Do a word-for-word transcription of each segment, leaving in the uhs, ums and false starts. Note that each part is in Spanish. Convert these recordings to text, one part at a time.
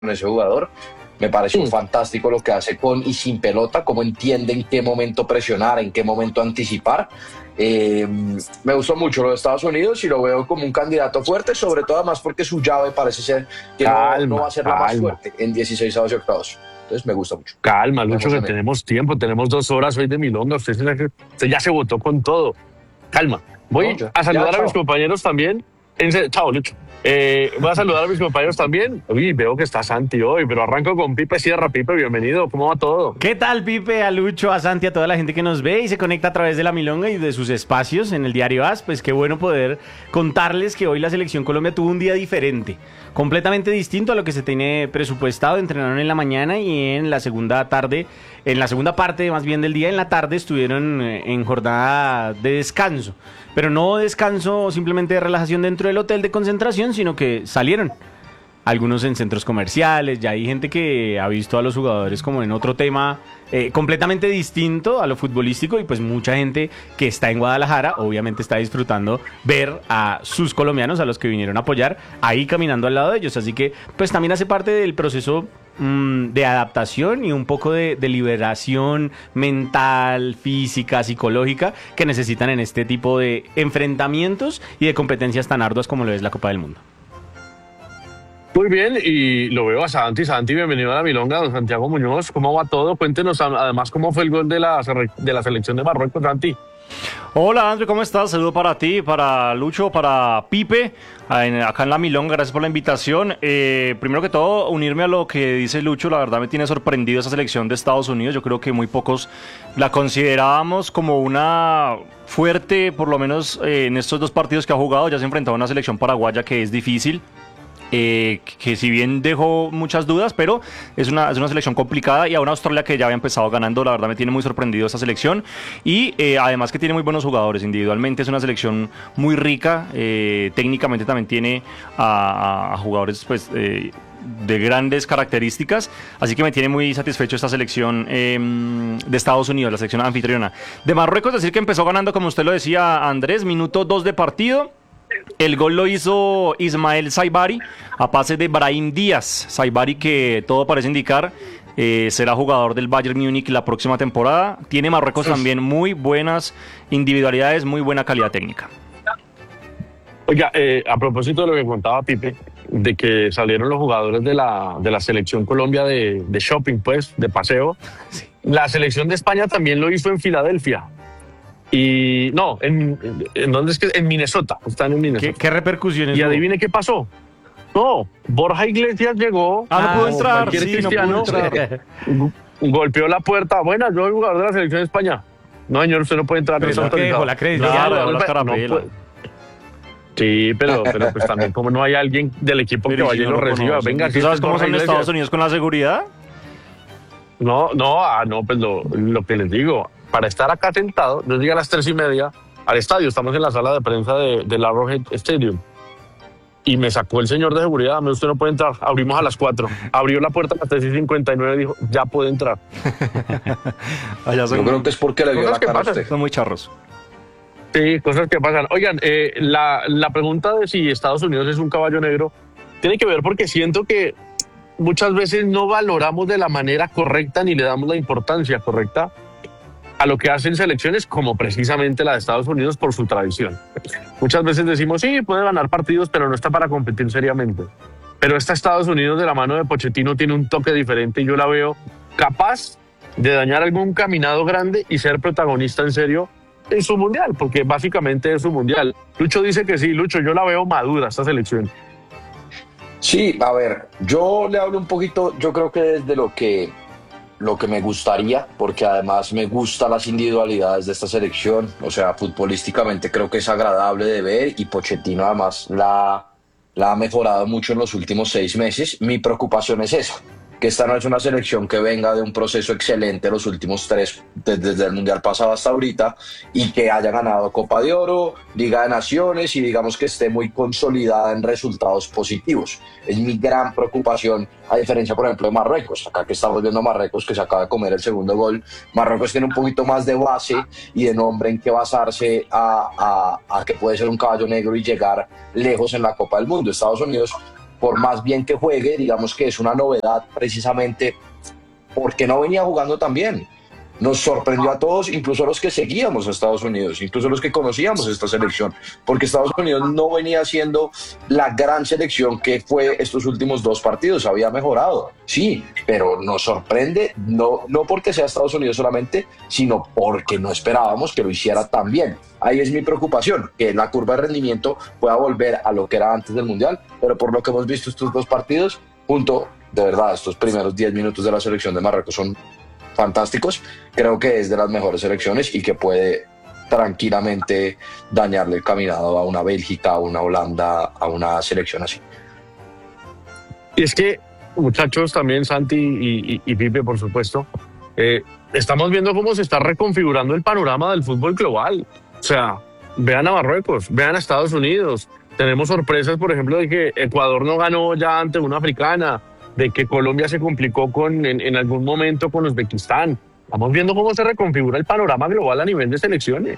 ese jugador. Me pareció Sí. fantástico lo que hace con y sin pelota, cómo entiende en qué momento presionar, en qué momento anticipar. Eh, me gustó mucho lo de Estados Unidos y lo veo como un candidato fuerte, sobre todo además porque su llave parece ser que no, Calma, no va a ser la más calma. fuerte en dieciseisavos y octavos. Entonces me gusta mucho. Calma, Lucho, que Vamos a ver. tenemos tiempo, tenemos dos horas hoy de milonga. Usted, se- usted ya se votó con todo. Calma. Voy No, ya- a saludar ya, a mis chao. compañeros también. En se- Chao, Lucho. Eh, voy a saludar a mis compañeros también. Uy, veo que está Santi hoy, pero arranco con Pipe Sierra. Pipe, bienvenido. ¿Cómo va todo? ¿Qué tal, Pipe, a Lucho, a Santi, a toda la gente que nos ve y se conecta a través de la Milonga y de sus espacios en el Diario A S? Pues qué bueno poder contarles que hoy la Selección Colombia tuvo un día diferente, completamente distinto a lo que se tiene presupuestado. Entrenaron en la mañana y en la segunda tarde, en la segunda parte más bien del día, en la tarde estuvieron eh, en jornada de descanso. Pero no descanso simplemente de relajación dentro del hotel de concentración, sino que salieron. Algunos en centros comerciales, ya hay gente que ha visto a los jugadores como en otro tema eh, completamente distinto a lo futbolístico, y pues mucha gente que está en Guadalajara obviamente está disfrutando ver a sus colombianos, a los que vinieron a apoyar, ahí caminando al lado de ellos. Así que pues también hace parte del proceso mmm, de adaptación y un poco de, de liberación mental, física, psicológica que necesitan en este tipo de enfrentamientos y de competencias tan arduas como lo es la Copa del Mundo. Muy bien, y lo veo a Santi. Santi, bienvenido a la Milonga, don Santiago Muñoz. ¿Cómo va todo? Cuéntenos además cómo fue el gol de la, de la selección de Marruecos, Santi. Hola Andrew, ¿cómo estás? Saludo para ti, para Lucho, para Pipe, en- acá en la Milonga. Gracias por la invitación. Eh, primero que todo, unirme a lo que dice Lucho. La verdad me tiene sorprendido esa selección de Estados Unidos. Yo creo que muy pocos la considerábamos como una fuerte, por lo menos eh, en estos dos partidos que ha jugado. Ya se ha enfrentado a una selección paraguaya que es difícil. Eh, que si bien dejó muchas dudas, pero es una, es una selección complicada, y a una Australia que ya había empezado ganando. La verdad me tiene muy sorprendido esta selección, y eh, además que tiene muy buenos jugadores. Individualmente es una selección muy rica, eh, técnicamente también tiene a, a- a jugadores pues eh, de grandes características, así que me tiene muy satisfecho esta selección eh, de Estados Unidos, la selección anfitriona. De Marruecos, decir que empezó ganando, como usted lo decía, Andrés, minuto dos de partido. El gol lo hizo Ismael Saibari a pase de Brahim Díaz. Saibari, que todo parece indicar eh, será jugador del Bayern Múnich la próxima temporada. Tiene Marruecos también muy buenas individualidades, muy buena calidad técnica. Oiga, eh, a propósito de lo que contaba Pipe, de que salieron los jugadores de la, de la selección Colombia de, de shopping, pues, de paseo, la selección de España también lo hizo en Filadelfia. Y no, en, en, ¿en dónde es que? En Minnesota, están en Minnesota. ¿Qué, qué repercusiones Y hubo? adivine qué pasó. No, Borja Iglesias llegó. Ah, no Ah, pudo como entrar, cualquier sí, no cristiano, pudo entrar. g- golpeó la puerta. Buenas, yo soy jugador de la selección de España. No, señor, usted no puede entrar. Pero no está ¿por qué dejó autorizado. la credencial? Claro, No, la no, carapela. no puede. Sí, pero, pero pues también como no hay alguien del equipo que Pero vaya si y no lo lo reciba. conocen. Venga, ¿Tú aquí sabes está cómo Borja son en Iglesias. Estados Unidos con la seguridad? No, no, ah, no, pues lo, lo que les digo, para estar acá sentado, yo llegué a las tres y media al estadio, estamos en la sala de prensa de, de la Arrowhead Stadium, y me sacó el señor de seguridad, "Me, usted no puede entrar", abrimos a las cuatro, abrió la puerta a las tres y cincuenta y nueve y dijo, ya puede entrar. Allá Yo son, creo que es porque le vio Cosas la que cara a pasan. usted. son muy charros. Sí, cosas que pasan. Oigan, eh, la, la pregunta de si Estados Unidos es un caballo negro tiene que ver porque siento que muchas veces no valoramos de la manera correcta ni le damos la importancia correcta a lo que hacen selecciones como precisamente la de Estados Unidos por su tradición. Muchas veces decimos, sí, puede ganar partidos, pero no está para competir seriamente. Pero esta Estados Unidos de la mano de Pochettino tiene un toque diferente y yo la veo capaz de dañar algún caminado grande y ser protagonista en serio en su mundial, porque básicamente es su mundial. Lucho dice que sí, Lucho, yo la veo madura esta selección. Sí, a ver, yo le hablo un poquito, yo creo que desde lo que, lo que me gustaría, porque además me gustan las individualidades de esta selección, o sea, futbolísticamente creo que es agradable de ver y Pochettino además la, la ha mejorado mucho en los últimos seis meses. Mi preocupación es esa, que esta no es una selección que venga de un proceso excelente los últimos tres, desde, desde el Mundial pasado hasta ahorita, y que haya ganado Copa de Oro, Liga de Naciones, y digamos que esté muy consolidada en resultados positivos. Es mi gran preocupación, a diferencia, por ejemplo, de Marruecos. Acá que estamos viendo a Marruecos, que se acaba de comer el segundo gol, Marruecos tiene un poquito más de base y de nombre en que basarse a, a, a que puede ser un caballo negro y llegar lejos en la Copa del Mundo. Estados Unidos por más bien que juegue, digamos que es una novedad precisamente porque no venía jugando tan bien. Nos sorprendió a todos, incluso a los que seguíamos a Estados Unidos, incluso a los que conocíamos esta selección, porque Estados Unidos no venía siendo la gran selección que fue estos últimos dos partidos. Había mejorado, sí, pero nos sorprende, no, no porque sea Estados Unidos solamente, sino porque no esperábamos que lo hiciera tan bien. Ahí es mi preocupación, que la curva de rendimiento pueda volver a lo que era antes del Mundial, pero por lo que hemos visto estos dos partidos, junto, de verdad, estos primeros diez minutos de la selección de Marruecos son fantásticos. Creo que es de las mejores selecciones y que puede tranquilamente dañarle el caminado a una Bélgica, a una Holanda, a una selección así. Y es que, muchachos, también Santi y, y, y Pipe, por supuesto, eh, estamos viendo cómo se está reconfigurando el panorama del fútbol global. O sea, vean a Marruecos, vean a Estados Unidos. Tenemos sorpresas, por ejemplo, de que Ecuador no ganó ya ante una africana, de que Colombia se complicó con, en, en algún momento con Uzbekistán. Estamos viendo cómo se reconfigura el panorama global a nivel de selecciones.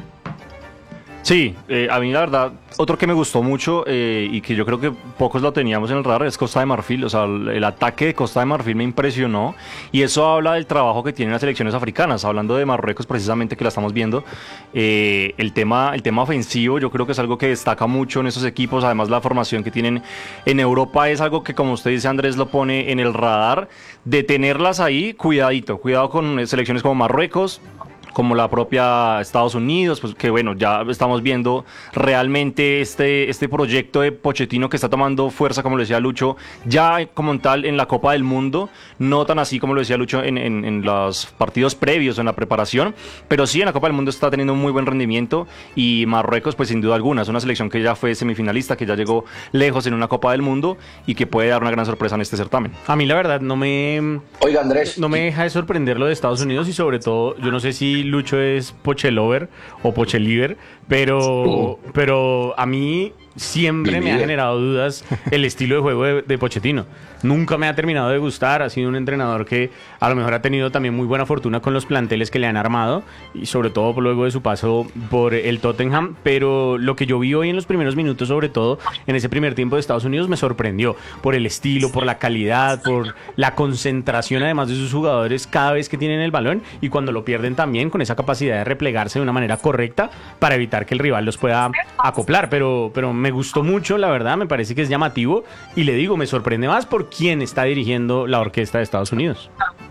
Sí, eh, a mí la verdad, otro que me gustó mucho eh, y que yo creo que pocos lo teníamos en el radar es Costa de Marfil. O sea, el, el ataque de Costa de Marfil me impresionó y eso habla del trabajo que tienen las selecciones africanas. Hablando de Marruecos precisamente, que la estamos viendo, eh, el, tema, el tema ofensivo yo creo que es algo que destaca mucho en esos equipos. Además, la formación que tienen en Europa es algo que, como usted dice, Andrés, lo pone en el radar. De tenerlas ahí, cuidadito, cuidado con selecciones como Marruecos, como la propia Estados Unidos, pues que bueno, ya estamos viendo realmente este, este proyecto de Pochettino que está tomando fuerza, como lo decía Lucho, ya como tal en la Copa del Mundo, no tan así como lo decía Lucho en, en, en los partidos previos, en la preparación, pero sí en la Copa del Mundo está teniendo un muy buen rendimiento y Marruecos, pues sin duda alguna, es una selección que ya fue semifinalista, que ya llegó lejos en una Copa del Mundo y que puede dar una gran sorpresa en este certamen. A mí la verdad no me, Oiga, Andrés, no me deja de sorprender lo de Estados Unidos y sobre todo, yo no sé si Lucho es Pochelover o Pocheliver, pero, pero a mí siempre me ha generado dudas el estilo de juego de, de Pochettino. Nunca me ha terminado de gustar. Ha sido un entrenador que a lo mejor ha tenido también muy buena fortuna con los planteles que le han armado y sobre todo luego de su paso por el Tottenham, pero lo que yo vi hoy en los primeros minutos, sobre todo en ese primer tiempo de Estados Unidos, me sorprendió por el estilo, por la calidad, por la concentración además de sus jugadores cada vez que tienen el balón y cuando lo pierden también con esa capacidad de replegarse de una manera correcta para evitar que el rival los pueda acoplar, pero, pero me gustó mucho, la verdad, me parece que es llamativo y le digo, me sorprende más por quién está dirigiendo la orquesta de Estados Unidos.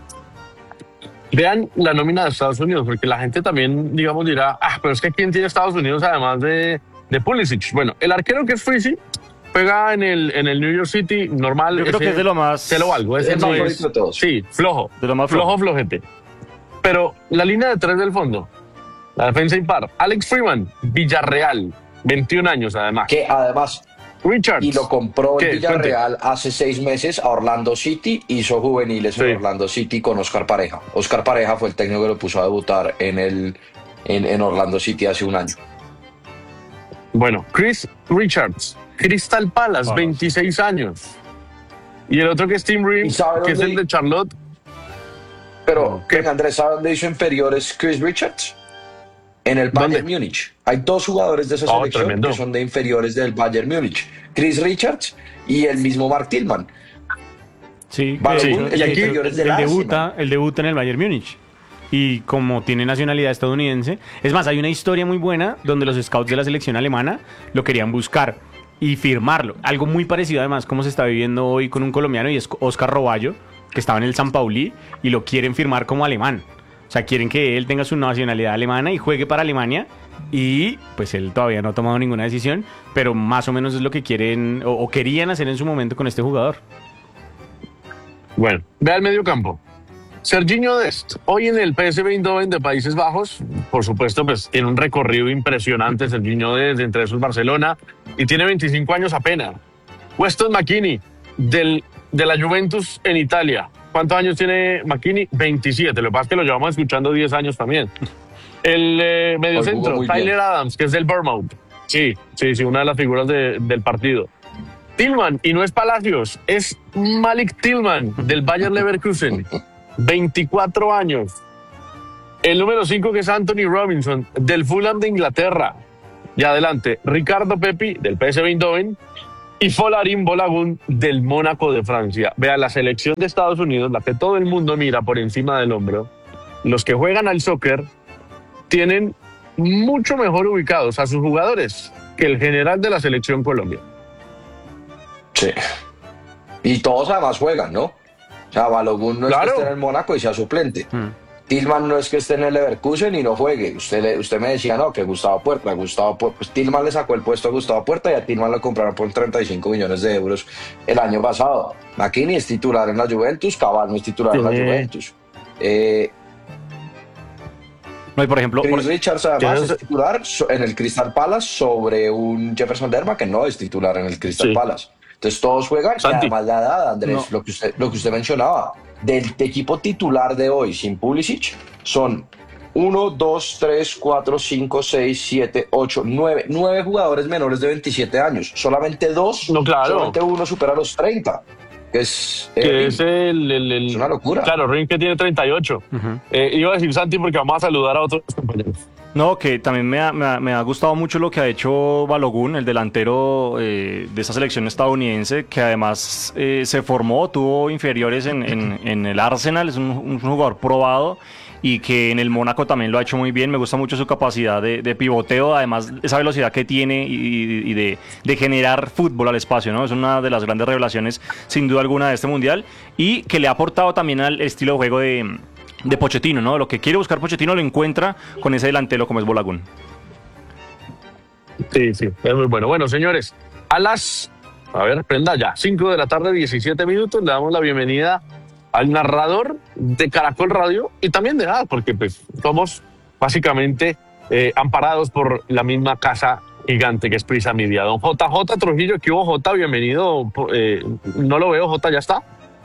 Vean la nómina de Estados Unidos, porque la gente también, digamos, dirá, ah, pero es que ¿quién tiene Estados Unidos además de, de Pulisic? Bueno, el arquero que es Freezy juega en el, en el New York City, normal. Yo creo que es de lo más... Se lo valgo. Es Ese el no favorito es, de todos. Sí, flojo. De lo más flojo, flojo. flojete. Pero la línea de tres del fondo, la defensa impar, Alex Freeman, Villarreal, veintiún años además. Que además... Richards. Y lo compró el ¿Qué? Villarreal hace seis meses a Orlando City, hizo juveniles Sí. en Orlando City con Oscar Pareja. Oscar Pareja fue el técnico que lo puso a debutar en, el, en, en Orlando City hace un año. Bueno, Chris Richards, Crystal Palace, Vamos. veintiséis años. Y el otro que es Tim ¿Y Reeves, sabe que es dónde- el de Charlotte. Pero, ¿Qué? venga, Andrés, ¿sabe dónde hizo inferiores Chris Richards? En el Bayern ¿Dónde? Múnich. Hay dos jugadores de esa Oh, selección tremendo. que son de inferiores del Bayern Múnich. Chris Richards y el mismo Mark Tillman. Sí, Balogun, eh, el eh, inferior es del el Arsenal. debuta, el debuta en el Bayern Múnich. Y como tiene nacionalidad estadounidense, es más, hay una historia muy buena donde los scouts de la selección alemana lo querían buscar y firmarlo. Algo muy parecido además como se está viviendo hoy con un colombiano y es Oscar Roballo, que estaba en el San Pauli y lo quieren firmar como alemán. O sea, quieren que él tenga su nacionalidad alemana y juegue para Alemania y pues él todavía no ha tomado ninguna decisión, pero más o menos es lo que quieren o, o querían hacer en su momento con este jugador. Bueno, ve al medio campo. Serginho Dest, hoy en el P S V Eindhoven de Países Bajos, por supuesto, pues tiene un recorrido impresionante Serginho Dest, entre esos Barcelona, y tiene veinticinco años apenas. Weston McKennie, del, de la Juventus en Italia. ¿Cuántos años tiene McKennie? veintisiete. Lo que pasa es que lo llevamos escuchando diez años también. El eh, mediocentro, Hoy jugó muy bien. Tyler Adams, que es del Bournemouth. Sí, sí, sí, una de las figuras de- del partido. Tillman, y no es Palacios, es Malik Tillman, del Bayer Leverkusen. veinticuatro años. El número cinco, que es Anthony Robinson, del Fulham de Inglaterra. Y adelante, Ricardo Pepi, del P S V Eindhoven. y Folarin Bolagun del Mónaco de Francia. Vea, la selección de Estados Unidos, la que todo el mundo mira por encima del hombro, los que juegan al soccer tienen mucho mejor ubicados a sus jugadores que el general de la selección Colombia. Sí. Y todos además juegan, ¿no? O sea, Balogun no Claro. es que esté en el Mónaco y sea suplente. Mm. Tillman no es que esté en el Leverkusen y no juegue. Usted, le- usted me decía, no, que Gustavo Puerta. Gustavo Puerta, pues Tillman le sacó el puesto a Gustavo Puerta y a Tillman lo compraron por treinta y cinco millones de euros el año pasado. McKinney es titular en la Juventus, Cavani no es titular en la Sí. Juventus. Eh, No, y por ejemplo, Chris por- Richards además Tienes- es titular so- en el Crystal Palace sobre un Jefferson Lerma que no es titular en el Crystal Sí. Palace. Entonces todos juegan y Santi. además la edad, Andrés, No. lo, que usted, lo que usted mencionaba, del equipo titular de hoy sin Pulisic son uno, dos, tres, cuatro, cinco, seis, siete, ocho, nueve, nueve jugadores menores de veintisiete años. Solamente dos, No, claro. solamente uno supera los treinta. Que es, eh, Que es el, el- el- Es una locura. Claro, Ring que tiene treinta y ocho. Ujú. Eh, iba a decir Santi porque vamos a saludar a otros compañeros. no, que también me ha, me ha- me ha gustado mucho lo que ha hecho Balogun, el delantero eh, de esa selección estadounidense, que además eh, se formó, tuvo inferiores en, en- en el Arsenal, es un, un jugador probado y que en el Mónaco también lo ha hecho muy bien. Me gusta mucho su capacidad de, de pivoteo, además esa velocidad que tiene y, y de, de generar fútbol al espacio, ¿no? Es una de las grandes revelaciones, sin duda alguna, de este mundial y que le ha aportado también al estilo de juego de, de Pochettino, ¿no? Lo que quiere buscar Pochettino lo encuentra con ese delantero como es Bolagun. Sí, sí, es muy bueno. Bueno, señores, a las, a ver, prenda ya, cinco de la tarde, diecisiete minutos, le damos la bienvenida al narrador de Caracol Radio y también de nada, porque pues somos básicamente eh, amparados por la misma casa gigante que es Prisa Media. Don J J Trujillo, ¿qué hubo, J? Bienvenido. Eh, no lo veo, J, ¿ya está?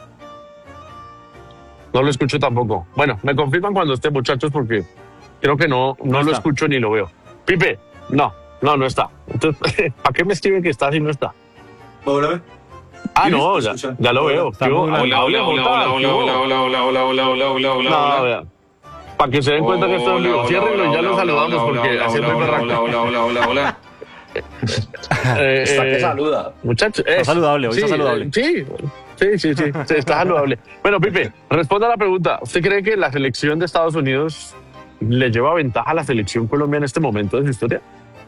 No lo escucho tampoco. Bueno, me confirman cuando esté, muchachos, porque creo que no, no, No lo está. escucho ni lo veo. Pipe, no, no, no está. Entonces, ¿para qué me escriben que está si no está? Hola. Ah, ¿Sí me no, ya, escuchan? ya lo veo. Está ¿Qué hubo? muy Hola, hola, hola, Jota, hola, ¿qué hola, hubo? hola, hola, hola, hola, hola, hola, hola, No, hola. vea. Para que se den cuenta que esto es vivo. Ciérrenlo y ya lo saludamos porque así es muy Hola, berraco. hola, hola, hola, hola, hola. Eh, está que eh, saluda. Muchachos, Está es- saludable, hoy sí, está saludable. eh, Sí, sí, sí, sí, sí, está saludable. Bueno, Pipe, responda a la pregunta. ¿Usted cree que la selección de Estados Unidos le lleva ventaja a la selección Colombia en este momento de su historia?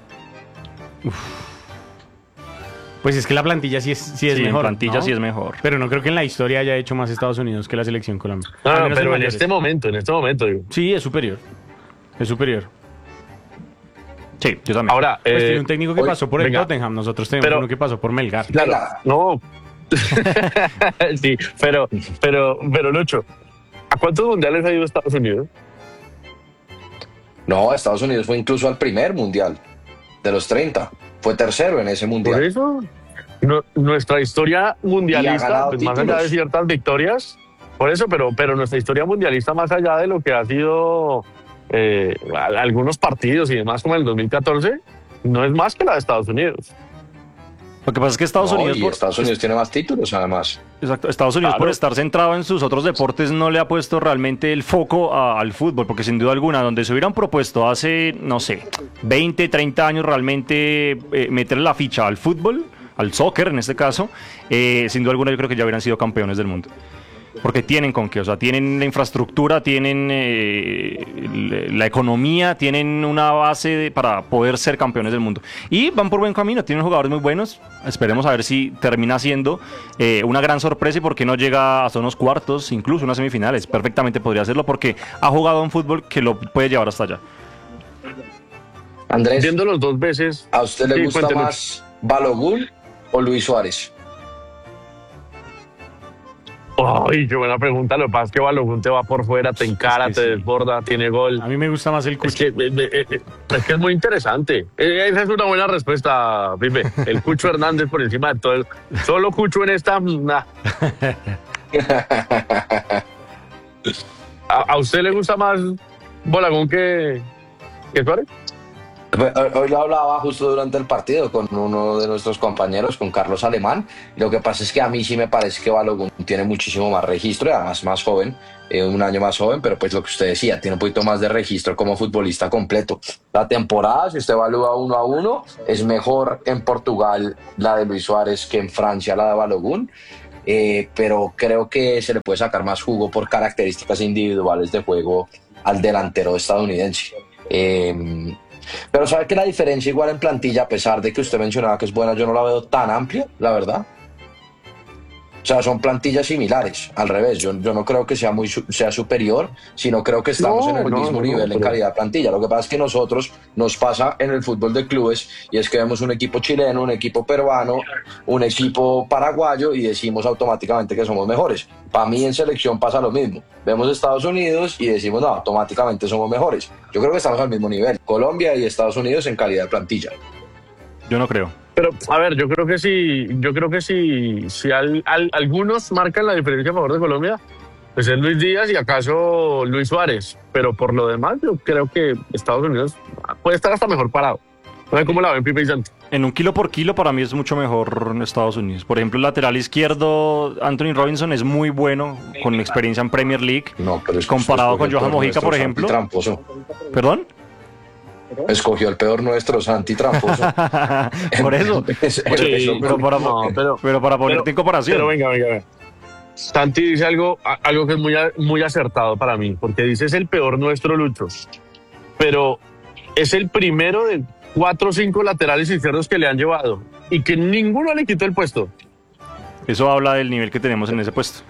Pues es que la plantilla sí es, sí es Sí, en mejor. plantilla ¿no? sí es mejor. Pero no creo que en la historia haya hecho más Estados Unidos que la selección Colombia. No, Al no, menos pero en mayores. este momento, en este momento, digo. Sí, es superior. Es superior. Sí, yo también. Ahora, Pues eh, tiene un técnico que hoy- pasó por el venga. Tottenham. Nosotros tenemos Pero- uno que pasó por Melgar. claro, Venga. no. Sí, pero, pero, pero, Lucho, ¿a cuántos mundiales ha ido Estados Unidos? No, Estados Unidos fue incluso al primer mundial de los treinta. Fue tercero en ese Por mundial. eso, no- nuestra historia Y ha mundialista, ganado pues, más allá títulos. de ciertas victorias, por eso, pero, pero nuestra historia mundialista, más allá de lo que ha sido eh, a- algunos partidos y demás, como el dos mil catorce, no es más que la de Estados Unidos. Lo que pasa es que Estados No, Unidos, y por, Estados Unidos tiene más títulos, además. exacto, Estados Unidos Claro. por estar centrado en sus otros deportes no le ha puesto realmente el foco a- al fútbol, porque sin duda alguna, donde se hubieran propuesto hace, no sé, veinte, treinta años realmente eh, meterle la ficha al fútbol, al soccer en este caso, eh, sin duda alguna yo creo que ya hubieran sido campeones del mundo. Porque tienen con qué, o sea, tienen la infraestructura, tienen eh, la la economía, tienen una base de- para poder ser campeones del mundo. Y van por buen camino, tienen jugadores muy buenos. Esperemos a ver si termina siendo eh, una gran sorpresa y por qué no llega hasta unos cuartos, incluso unas semifinales. Perfectamente podría hacerlo porque ha jugado un fútbol que lo puede llevar hasta allá. Andrés, Viéndolos dos veces, ¿a usted le Sí, gusta cuéntenos. más Balogun o Luis Suárez? ay, qué buena pregunta. Lo que pasa es que Balogun te va por fuera, te encara, Es que te sí. desborda, tiene gol. A mí me gusta más el Es Cucho. que, eh, eh, eh, es que es muy interesante. Eh, Esa es una buena respuesta, Pipe. El Cucho Hernández por encima de todo. el- Solo Cucho en esta. nah. ¿A, a usted le gusta más Bolagun que, que Suárez? Hoy lo hablaba justo durante el partido con uno de nuestros compañeros, con Carlos Alemán. Lo que pasa es que a mí sí me parece que Balogun tiene muchísimo más registro y además más joven, eh, un año más joven, pero pues lo que usted decía, tiene un poquito más de registro como futbolista completo. La temporada, si usted evalúa uno a uno, es mejor en Portugal la de Luis Suárez que en Francia la de Balogun. Eh, pero creo que se le puede sacar más jugo por características individuales de juego al delantero estadounidense. Eh, Pero sabe que la diferencia igual en plantilla, a pesar de que usted mencionaba que es buena, yo no la veo tan amplia, la verdad. O sea, son plantillas similares, al revés. Yo, yo no creo que sea muy su- sea superior, sino creo que estamos No, en el no, mismo no, nivel no, en pero- calidad de plantilla. Lo que pasa es que nosotros nos pasa en el fútbol de clubes y es que vemos un equipo chileno, un equipo peruano, un equipo paraguayo y decimos automáticamente que somos mejores. Para mí en selección pasa lo mismo. Vemos Estados Unidos y decimos, no, automáticamente somos mejores. Yo creo que estamos al mismo nivel. Colombia y Estados Unidos en calidad de plantilla. Yo no creo. Pero, a ver, yo creo que sí, yo creo que sí, si al- al- algunos marcan la diferencia a favor de Colombia, pues es Luis Díaz y acaso Luis Suárez. Pero por lo demás, yo creo que Estados Unidos puede estar hasta mejor parado. No sé cómo la ven Pipe y Santi. En un kilo por kilo para mí es mucho mejor en Estados Unidos. Por ejemplo, el lateral izquierdo, Anthony Robinson, es muy bueno con experiencia en Premier League. No, pero es que Comparado usted con escogió Johan el peor Mojica, por nuestro, ejemplo. Santi Tramposo. ¿Perdón? Escogió el peor nuestro, Santi Tramposo. Por eso. Es- Pero- eso- pero para, No, pero- pero para ponerte pero- en comparación. Pero venga, venga, venga. Santi dice algo, a- algo que es muy, a- muy acertado para mí, porque dice es el peor nuestro, Lucho. Pero es el primero de cuatro o cinco laterales izquierdos que le han llevado y que ninguno le quitó el puesto. Eso habla del nivel que tenemos en ese puesto.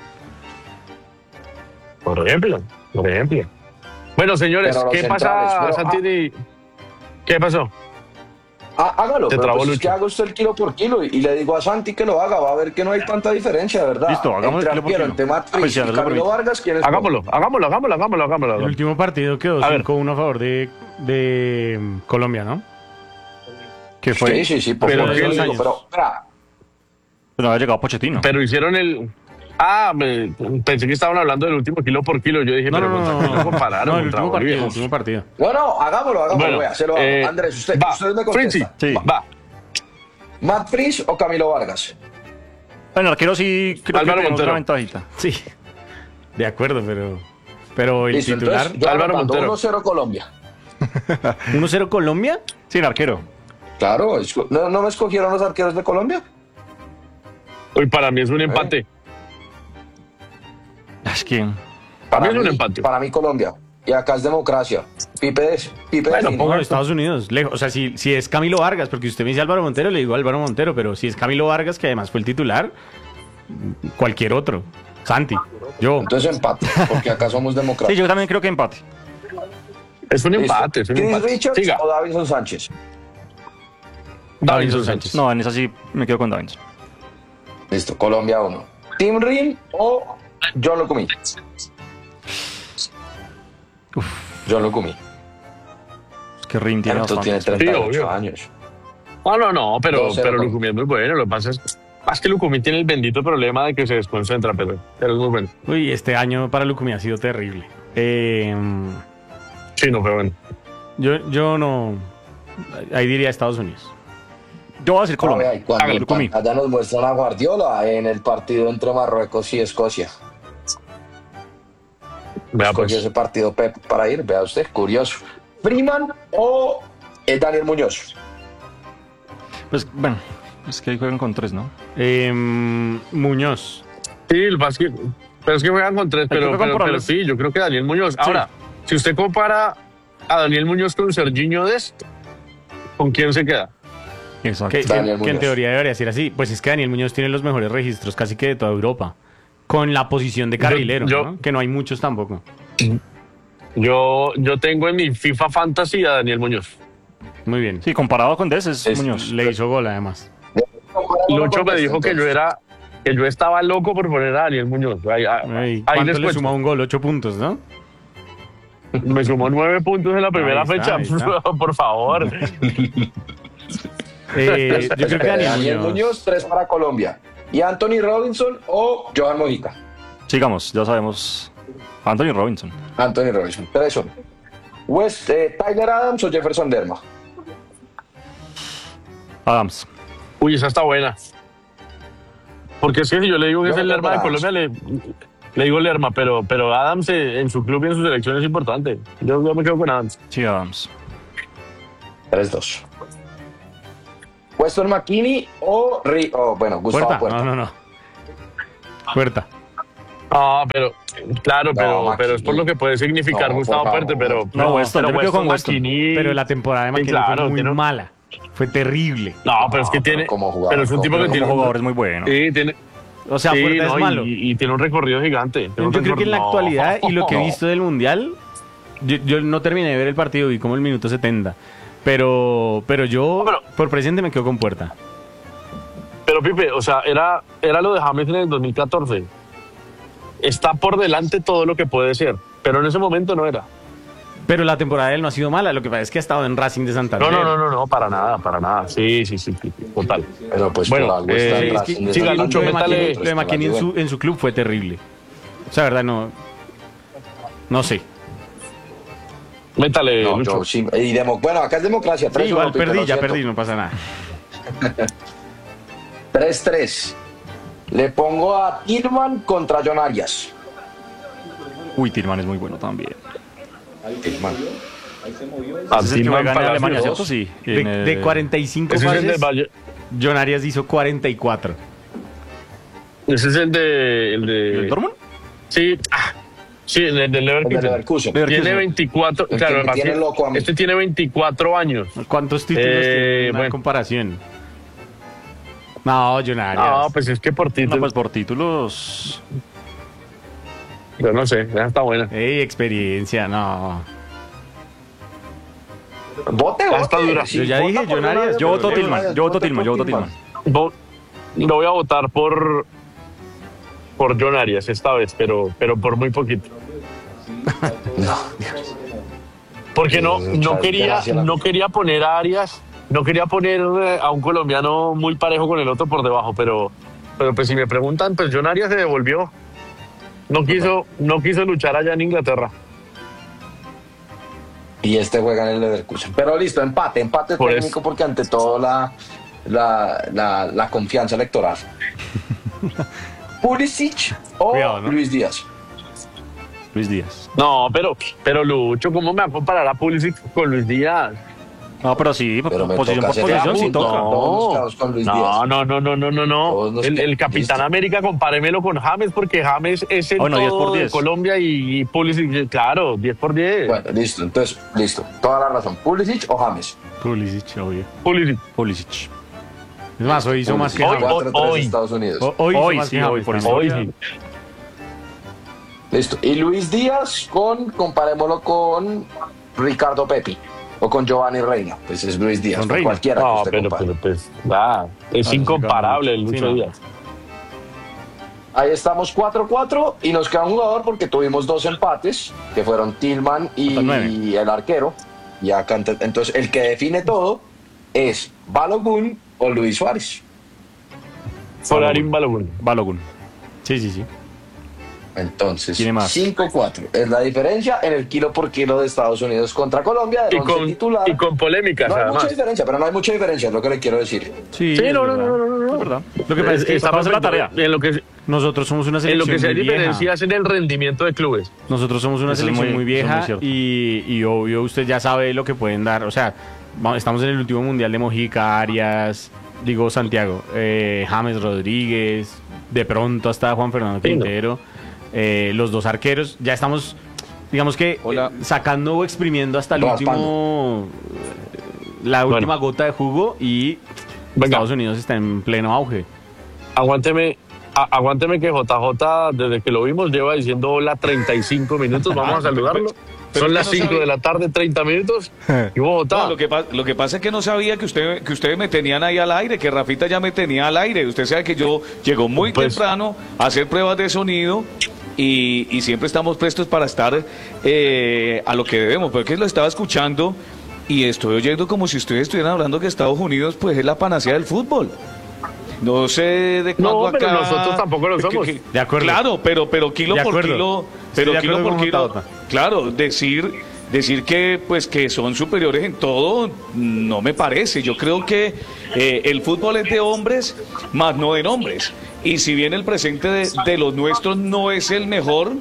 Por ejemplo, por ejemplo. Bueno, señores, Pero los ¿qué centrales, pasa, pero, Santi? ¿Qué pasó? Ah, hágalo, Te pero trabó pues es Lucho. que haga usted el kilo por kilo y, y le digo a Santi que lo haga, va a ver que no hay tanta diferencia, de verdad. Listo, hagamos entre el kilo por arquero, kilo. entre Matt Pues Fritz si y Andrés lo Camilo permite. Vargas, ¿quién es? Hagámoslo, hagámoslo, hagámoslo, hagámoslo, hagámoslo. El hagámoslo. último partido quedó A ver. cinco uno a favor de, de mm, Colombia, ¿no? Que fue. Sí, sí, sí, por Pero favor, ¿qué yo digo, años? pero, espera, Pero había llegado Pochettino. Pero hicieron el... Ah, me- pensé que estaban hablando del último kilo por kilo. Yo dije, No, pero no, no, ¿contra no, quién no, lo compararon? no, el Contra último partido, el Bolivia. último partido. no, no, hagámoslo, hagámoslo, Bueno, vea, se lo hago. eh, Andrés, usted, va, usted me Fritzi, contesta. Sí. va. ¿Matt Fritz o Camilo Vargas? Bueno, arquero sí creo Álvaro que tenemos Montero. una ventajita. Sí, de acuerdo, pero, pero el Listo, titular. entonces, yo Álvaro mando Montero. uno cero Colombia. uno cero Colombia. Sí, el arquero. Claro, esco- ¿no, ¿no me escogieron los arqueros de Colombia? Hoy para mí es un empate. Es que. Para mí es un empate. Para mí Colombia. Y acá es democracia. Pipe, es- Pipe Bueno, define. No, Estados Unidos, lejos. O sea, si, si es Camilo Vargas, porque usted me dice Álvaro Montero, le digo Álvaro Montero, pero si es Camilo Vargas, que además fue el titular, cualquier otro. Santi, yo. Entonces empate, porque acá somos Sí, democracia. yo también creo que empate. Es un Listo. empate, es un Chris empate. Richards Siga. o Davinson Sánchez. Davinson Sánchez. No, en esa sí me quedo con Davinson. Listo, Colombia uno. Tim Rim o John Lucumí. John Lucumí. Es que Rim tiene Entonces tiene bastante. treinta y ocho Sí, obvio. años. Ah, no, no, pero, dos cero pero con- Lucumí es muy bueno. Lo que pasa es más que Lucumí tiene el bendito problema de que se desconcentra, pero, pero es muy bueno. Uy, este año para Lucumí ha sido terrible. Eh, Sí, no, pero bueno. yo, yo no. Ahí diría Estados Unidos. Yo voy a decir Colombia. Ah, vea, y cuando Hágale, en Lucumí. pantalla nos muestran a Guardiola en el partido entre Marruecos y Escocia. Vea, Escogió pues. ese partido Pep para ir, vea usted, curioso. Freeman o eh, Daniel Muñoz. Pues bueno, es que ahí juegan con tres, ¿no? Eh, Muñoz. Sí, lo que pasa es que, pero es que juegan con tres, Hay que pero, pero, pero compararlos. sí, yo creo que Daniel Muñoz. Ahora, si usted compara a Daniel Muñoz con Serginho Dest, ¿con quién se queda? Exacto. Que, que- Daniel que en Muñoz. teoría debería ser así. Pues es que Daniel Muñoz tiene los mejores registros casi que de toda Europa. Con la posición de carrilero, yo- ¿no? Que no hay muchos tampoco. Yo, yo tengo en mi FIFA Fantasy a Daniel Muñoz. Muy bien. Sí, comparado con Des es Es- Muñoz. Le hizo gol además. Lucho me dijo que yo era que yo estaba loco por poner a Daniel Muñoz. Ahí, ahí- Ay, ahí ¿Cuánto les le cuento. suma un gol? Ocho puntos, ¿no? Me sumó nueve puntos en la primera Ahí está, fecha. ahí está. Por favor. Eh, yo creo que Daniel, Daniel Muñoz. Muñoz, tres para Colombia. ¿Y Anthony Robinson o Johan Mojica? Sigamos, ya sabemos. Anthony Robinson. Anthony Robinson, tres son. West, eh, Tyler Adams o Jefferson Derma. Adams. Uy, esa está buena. Porque es que si yo le digo que Yo es el voto Lerma de por Colombia, le, le digo Lerma, pero, pero Adams eh, en su club y en su selección es importante. Yo, yo me quedo con Adams. Sí, Adams. tres dos. Weston McKinney o, Ri- o bueno, Gustavo Puerta. Puerta. No, no, no. Puerta. Ah, pero, claro, No, pero, Maxi. pero es por lo que puede significar No, Gustavo por favor. Puerte, pero. No, Weston, pero yo me quedo con Weston. McKinney- Pero la temporada de Sí, McKinney claro, fue muy tiene- mala. Fue terrible. No, pero es que No, tiene. pero como jugador, pero es un tipo como que tiene. Como jugador es muy bueno. Sí, tiene. O sea, sí, Puerta no, es y- malo. Y, y tiene un recorrido gigante. Tiene Yo un creo que en la recor- actualidad y lo que he no. visto del Mundial, yo, yo no terminé de ver el partido, vi como el minuto setenta. Pero, pero yo, Pero- por presente, me quedo con Puerta. Pero Pipe, o sea, era, era lo de James en el dos mil catorce. Está por delante todo lo que puede ser, pero en ese momento no era. Pero la temporada de él no ha sido mala, lo que pasa es que ha estado en Racing de Santander. No, no, no, no, no, para nada, para nada. Sí, sí, sí, sí, total. Pero pues Bueno, por algo está eh, en es Racing que- de siga, Santander. Lucho, Lo de métale- McKinney, lo de McKinney en, su, en su club fue terrible. O sea, verdad, no. No sé. Métale, No, Lucho. yo sí- y demo- bueno, acá es democracia. Sí, tres uno, igual Pipe, perdí, lo ya siento. perdí, no pasa nada. tres tres. Le pongo a Tillman contra John Arias. Uy, Tillman es muy bueno también. Tillman. A Ese es el que Tillman juega en Palacios. Alemania, ¿cierto? Sí. De, en, eh, de cuarenta y cinco Ese es el del pases, Valle. John Arias hizo cuarenta y cuatro. Ese es el de. El de ¿El Dortmund? Sí, ah, sí, el del El de Leverkusen. Leverkusen. Leverkusen. Tiene veinticuatro. El Claro, que me así- tiene loco a mí. este tiene veinticuatro años. ¿Cuántos títulos Eh, tiene una bueno. comparación? No, John Arias. No, pues es que por No, título. pues por títulos. Yo no sé, esa está buena. Ey, experiencia, no. Vote, Ah, vote. está dura. Sí, Yo ya vota dije, por John John Arias. Arias, Yo voto John Tillman, Arias, yo voto vote Tillman, por yo voto Tillman. Vo- Lo voy a votar por. Por John Arias esta vez, pero, pero por muy poquito. No. Porque no, Sí, no muchas quería, gracias. no quería poner a Arias, no quería poner eh, a un colombiano muy parejo con el otro por debajo, pero, pero pues si me preguntan, pues John Arias se devolvió. No quiso, no quiso luchar allá en Inglaterra. Y este juega en el Leverkusen. Pero listo, empate, empate Por técnico eso. porque ante todo la, la, la, la confianza electoral. Pulisic o Cuidado, ¿no? Luis Díaz. Luis Díaz. No, pero, pero Lucho, ¿cómo me va a comparar a Pulisic con Luis Díaz? No, pero sí, Pero me posición toca por hacer posición sí punto. toca. Todos nos quedamos con Luis no, Díaz. no, no, no, no, no, no. Todos nos El, quedamos- el Capitán listo. América, compáremelo con James, porque James es el Bueno, diez por todo de diez. Colombia y, y Pulisic, claro, diez por diez. Bueno, listo, entonces, listo. Toda la razón. Pulisic o James. Pulisic, obvio. Pulisic. Pulisic. Es más, hoy hizo más que Hoy- James. cuatro tres hoy. Estados Unidos. O- Hoy hizo Hoy más sí, que hoy James. por también. Hoy historia. sí. Listo. Y Luis Díaz con, comparémoslo con Ricardo Pepi o con Giovanni Reina. Pues es Luis Díaz, Con con Reina. cualquiera que No, usted pero, compare. pero pues, va, es sí, incomparable el sí, Lucho no. Díaz. Ahí estamos cuatro cuatro y nos queda un jugador porque tuvimos dos empates, que fueron Tillman y, Hasta nueve. y el arquero. Y acá, ent- entonces, el que define todo es Balogun o Luis Suárez. Solarín Balogun. Balogun. Sí, sí, sí. Entonces, Tiene más. cinco cuatro. Es la diferencia en el kilo por kilo de Estados Unidos contra Colombia, del Y once con, titular. y con polémicas, No hay mucha además. diferencia, pero no hay mucha diferencia, es lo que le quiero decir. Sí, Sí, es no, no, verdad. no, no, no, no. Es verdad. Lo que pasa es que Está vamos a hacer la perfecto. tarea. En lo que, nosotros somos una en lo selección que se muy vieja. diferencia es en el rendimiento de clubes. Nosotros somos una Eso es selección muy- muy, eso es muy vieja cierto. y, y obvio usted ya sabe lo que pueden dar. O sea, va- estamos en el último mundial de Mojica, Arias, digo Santiago, eh, James Rodríguez, de pronto hasta Juan Fernando Sí, no. Quintero, eh, los dos arqueros. Ya estamos, digamos que Hola. eh, sacando o exprimiendo hasta el Raspando. último, la Bueno. última gota de jugo y Venga. Estados Unidos está en pleno auge. Aguánteme, a- aguánteme que J J, desde que lo vimos, lleva diciendo hola treinta y cinco minutos. Vamos a saludarlo. pero Son es que las no cinco sabe- de la tarde, treinta minutos. Y Bogotá. No, lo, que, pa- lo que pasa es que no sabía que usted, que ustedes me tenían ahí al aire, que Rafita ya me tenía al aire. Usted sabe que yo llego muy Pues- temprano a hacer pruebas de sonido y, y siempre estamos prestos para estar eh, a lo que debemos. Porque lo estaba escuchando y estoy oyendo como si ustedes estuvieran hablando que Estados Unidos pues es la panacea del fútbol. No sé de No, cuándo pero acá... nosotros tampoco lo que- somos. que- De acuerdo. Claro, pero, pero kilo De por acuerdo. kilo... Estoy Pero de kilo acuerdo por con kilo... J J. Claro, decir decir que pues que son superiores en todo no me parece. Yo creo que eh, el fútbol es de hombres, más no de nombres. Y si bien el presente de, de los nuestros no es el mejor,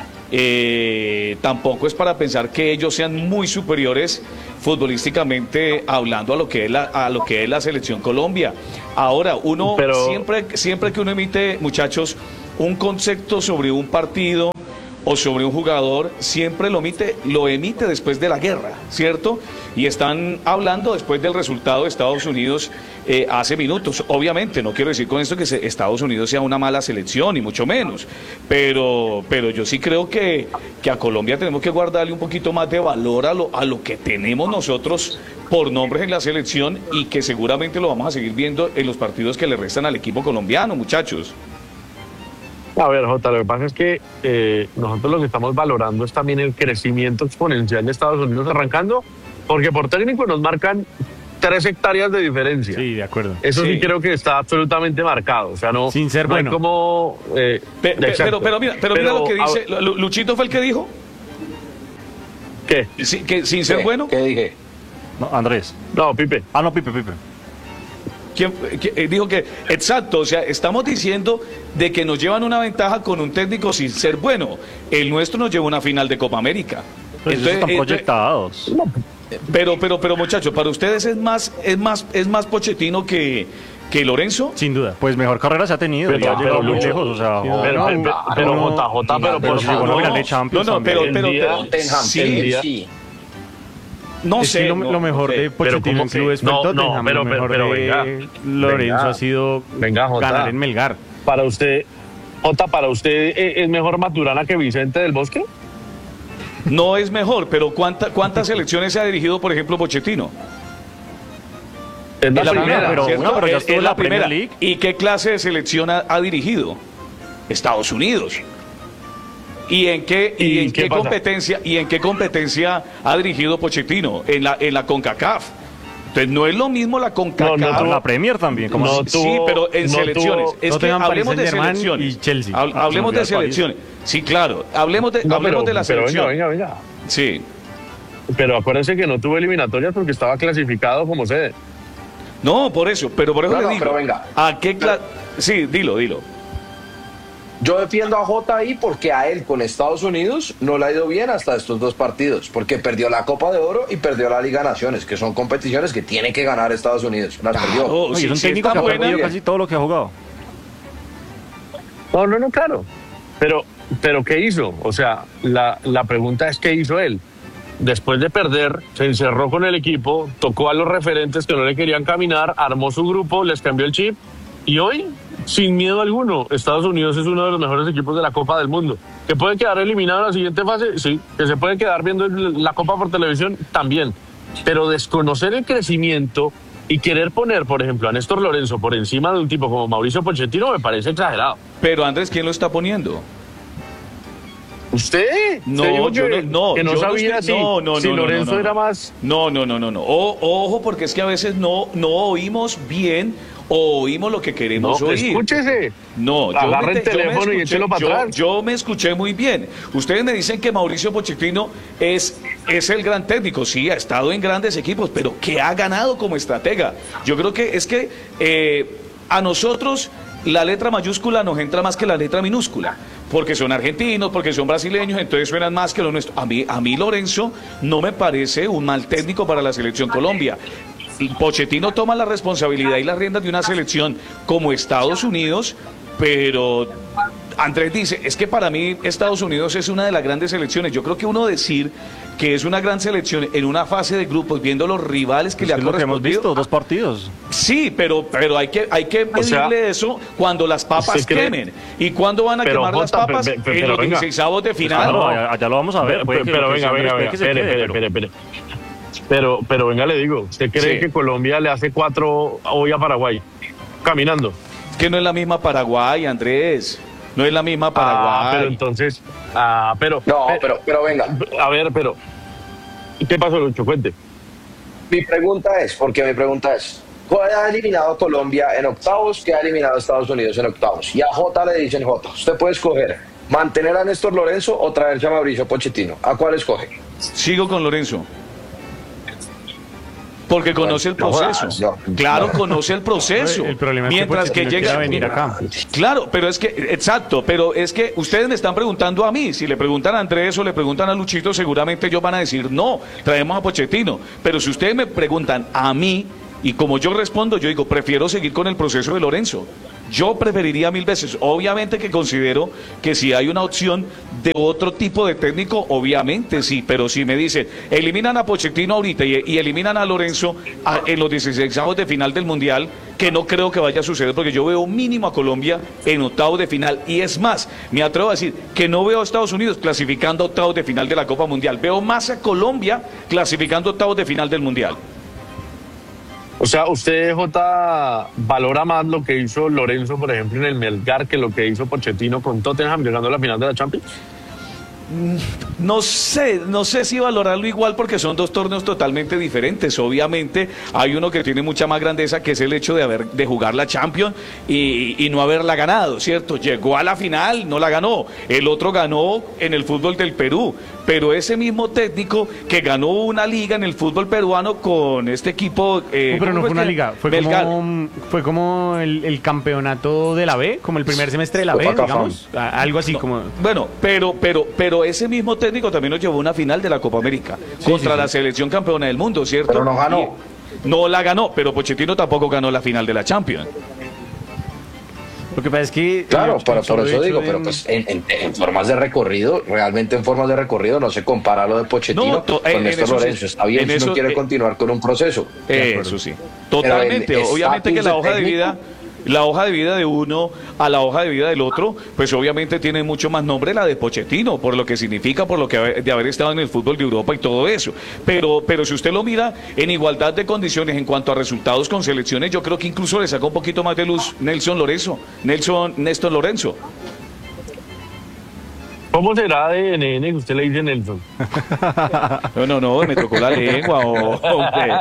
eh, tampoco es para pensar que ellos sean muy superiores futbolísticamente hablando a lo que es la, a lo que es la selección Colombia. Ahora, uno Pero- siempre, siempre que uno emite, muchachos, un concepto sobre un partido o sobre un jugador, siempre lo emite, lo emite después de la guerra, ¿cierto? Y están hablando después del resultado de Estados Unidos eh, hace minutos. Obviamente, no quiero decir con esto que se- Estados Unidos sea una mala selección, ni mucho menos, pero, pero yo sí creo que, que a Colombia tenemos que guardarle un poquito más de valor a lo, a lo que tenemos nosotros por nombres en la selección y que seguramente lo vamos a seguir viendo en los partidos que le restan al equipo colombiano, muchachos. A ver, Jota, lo que pasa es que eh, nosotros lo que estamos valorando es también el crecimiento exponencial de Estados Unidos arrancando, porque por técnico nos marcan tres hectáreas de diferencia. Sí, de acuerdo. Eso sí. Sí. creo que está absolutamente marcado. O sea, no, Sin ser no hay bueno. como. eh, Pe- pe- exacto. pero, pero mira, pero mira lo que a- dice, Lu- Luchito fue el que dijo, ¿Qué? Sí, que sin ser ¿Qué? bueno. ¿Qué dije? No, Andrés. No, Pipe. Ah, no, Pipe, Pipe. ¿Quién, qui- eh, dijo que, exacto, o sea, estamos diciendo de que nos llevan una ventaja con un técnico sin ser bueno. El nuestro nos lleva una final de Copa América. Pues ellos están eh, proyectados. pero, pero, pero muchachos, para ustedes es más, es más, es más Pochettino que, que Lorenzo. Sin duda. Pues mejor carrera se ha tenido. Pero- y ha pero llegado muy Lucho- lejos. O sea, Pero- Pero, pero, claro, pero no, J J, pero pero por si favor. llegó a una final de No, Champions no, pero, también. pero, El día- pero- Tottenham, sí, el día- sí. no Es sé. que lo, no, lo mejor no sé. de Pochettino ¿cómo en que? clubes fue el No, no, Tottenham. pero- Lo pero- mejor pero de venga, Lorenzo venga. ha sido Venga, Jota. ganar en Melgar. Para usted, Jota, para usted eh, es mejor Maturana que Vicente del Bosque. No es mejor, pero ¿cuánta, ¿cuántas selecciones se ha dirigido, por ejemplo, Pochettino? Es la, Es la primera, primera, pero- ¿cierto? bueno, pero ya Es- estuvo es en la la Premier primera. League. ¿Y qué clase de selección ha, ha dirigido? Estados Unidos. ¿Y en qué, y ¿Y en qué qué pasa? competencia y en qué competencia ha dirigido Pochettino? En la en la CONCACAF. Entonces no es lo mismo la CONCACAF. No, no tuvo- la Premier también. Como no así? Sí, tuvo- pero en no selecciones. tuvo- Es que Tottenham, hablemos de Paris Saint-Germain selecciones. y Chelsea. Hab- Ah, hablemos se me de olvidó el París. selecciones. Sí, claro. Hablemos de, No, hablemos pero, de la pero selección. venga, venga, venga. Sí. Pero acuérdense que no tuvo eliminatorias porque estaba clasificado como sede. No, por eso, pero por eso No, le no, digo. pero venga. ¿A qué cla- Sí, dilo, dilo. Yo defiendo a Jota ahí porque a él con Estados Unidos no le ha ido bien hasta estos dos partidos, porque perdió la Copa de Oro y perdió la Liga de Naciones, que son competiciones que tiene que ganar Estados Unidos. Las perdió. Oh, Oye, sí, es un sí técnico está que ha buena. perdido casi todo lo que ha jugado. No, no, no, claro. Pero, pero ¿qué hizo? O sea, la, la pregunta es ¿qué hizo él? Después de perder, se encerró con el equipo, tocó a los referentes que no le querían caminar, armó su grupo, les cambió el chip y hoy, sin miedo alguno, Estados Unidos es uno de los mejores equipos de la Copa del Mundo. ¿Que puede quedar eliminado en la siguiente fase? Sí. ¿Que se puede quedar viendo el- la Copa por televisión? También. Pero desconocer el crecimiento y querer poner, por ejemplo, a Néstor Lorenzo por encima de un tipo como Mauricio Pochettino me parece exagerado. Pero Andrés, ¿quién lo está poniendo? ¿Usted? No, ¿Usted dijo yo que, no, no, que no yo no sabía estoy- si, no, no, si no, no, Lorenzo no, no. era más... No, no, no, no, no. O- ojo, porque es que a veces no, no oímos bien o oímos lo que No, queremos oír. escúchese. No, yo Agarre me, el te- yo me teléfono y escuché- échelo para yo- atrás. yo me escuché muy bien. Ustedes me dicen que Mauricio Pochettino es, es el gran técnico. Sí, ha estado en grandes equipos, pero que ha ganado como estratega. Yo creo que es que eh, a nosotros la letra mayúscula nos entra más que la letra minúscula. Porque son argentinos, porque son brasileños, entonces suenan más que los nuestros. A mí, a mí Lorenzo no me parece un mal técnico para la selección Colombia. Pochettino toma la responsabilidad y las riendas de una selección como Estados Unidos, pero Andrés dice, es que para mí Estados Unidos es una de las grandes selecciones. Yo creo que uno decir que es una gran selección en una fase de grupos, viendo los rivales que Es le ha lo que hemos correspondido. visto, dos partidos. Sí, pero, pero hay que, hay que medirle sea, eso cuando las papas ¿usted cree? quemen. ¿Y cuándo van a Pero, quemar las Jota, papas? pe- pe- En pero los venga. dieciseisavos de final. Claro, allá, allá lo vamos a ver. Pero, puede que- pero que venga, se- venga, puede venga. que se Espere, quede, espere, pero- espere, espere. Pero, pero venga, le digo, ¿usted cree Sí. que Colombia le hace cuatro hoy a Paraguay? Caminando. Es que no es la misma Paraguay, Andrés. No es la misma Ah, Paraguay. pero entonces... Ah, pero... No, pero, pero venga. A ver, pero... ¿Qué pasó, Lucho? Cuente. Mi pregunta es, porque mi pregunta es, ha eliminado a Colombia en octavos, que ha eliminado a Estados Unidos en octavos. Y a Jota le dicen, Jota, usted puede escoger mantener a Néstor Lorenzo o traerse a Mauricio Pochettino. ¿A cuál escoge? Sigo con Lorenzo. Porque conoce el proceso. No, no. Claro, conoce el proceso. El problema es que Mientras que Pochettino llega quiera venir acá. Claro, pero es que, exacto, pero es que ustedes me están preguntando a mí. Si le preguntan a Andrés o le preguntan a Luchito, seguramente ellos van a decir, no, traemos a Pochettino. Pero si ustedes me preguntan a mí, y como yo respondo, yo digo, prefiero seguir con el proceso de Lorenzo. Yo preferiría mil veces. Obviamente que considero que si hay una opción de otro tipo de técnico, obviamente sí, pero si me dicen, eliminan a Pochettino ahorita y, y eliminan a Lorenzo a, en los dieciseisavos de final del Mundial, que no creo que vaya a suceder, porque yo veo mínimo a Colombia en octavos de final, y es más, me atrevo a decir que no veo a Estados Unidos clasificando a octavos de final de la Copa Mundial, veo más a Colombia clasificando a octavos de final del Mundial. O sea, usted, J, valora más lo que hizo Lorenzo, por ejemplo, en el Melgar, que lo que hizo Pochettino con Tottenham llegando a la final de la Champions. No sé, no sé si valorarlo igual porque son dos torneos totalmente diferentes. Obviamente hay uno que tiene mucha más grandeza, que es el hecho de haber de jugar la Champions y, y no haberla ganado, ¿cierto? Llegó a la final, no la ganó. El otro ganó en el fútbol del Perú, pero ese mismo técnico que ganó una liga en el fútbol peruano con este equipo... Eh, No, pero no ¿cómo fue una que? liga, fue Melgar. como, fue como el, el campeonato de la B, como el primer semestre de la B, Copa digamos, a- algo así como... Bueno, pero, pero, pero ese mismo técnico también nos llevó a una final de la Copa América contra sí, la sí. selección campeona del mundo, ¿cierto? Pero no ganó. Y no la ganó, pero Pochettino tampoco ganó la final de la Champions. Lo que pasa es que... Claro, el- pero el por solo eso hecho digo, de- pero pues en, en- en formas de recorrido, realmente en formas de recorrido no se compara lo de Pochettino No, to- en- con en Néstor eso sí. Lorenzo. Está bien En si eso, uno quiere eh, continuar con un proceso. Eso sí, totalmente. Pero el Obviamente que estatus la de hoja de técnico- vida, la hoja de vida de uno a la hoja de vida del otro, pues obviamente tiene mucho más nombre la de Pochettino, por lo que significa, por lo que haber- de haber estado en el fútbol de Europa y todo eso. Pero, pero si usted lo mira en igualdad de condiciones en cuanto a resultados con selecciones, yo creo que incluso le saca un poquito más de luz Nelson Lorenzo, Nelson Néstor Lorenzo. ¿Cómo será de N N que usted le dice Nelson? No, no, no, me tocó la lengua, oh, hombre.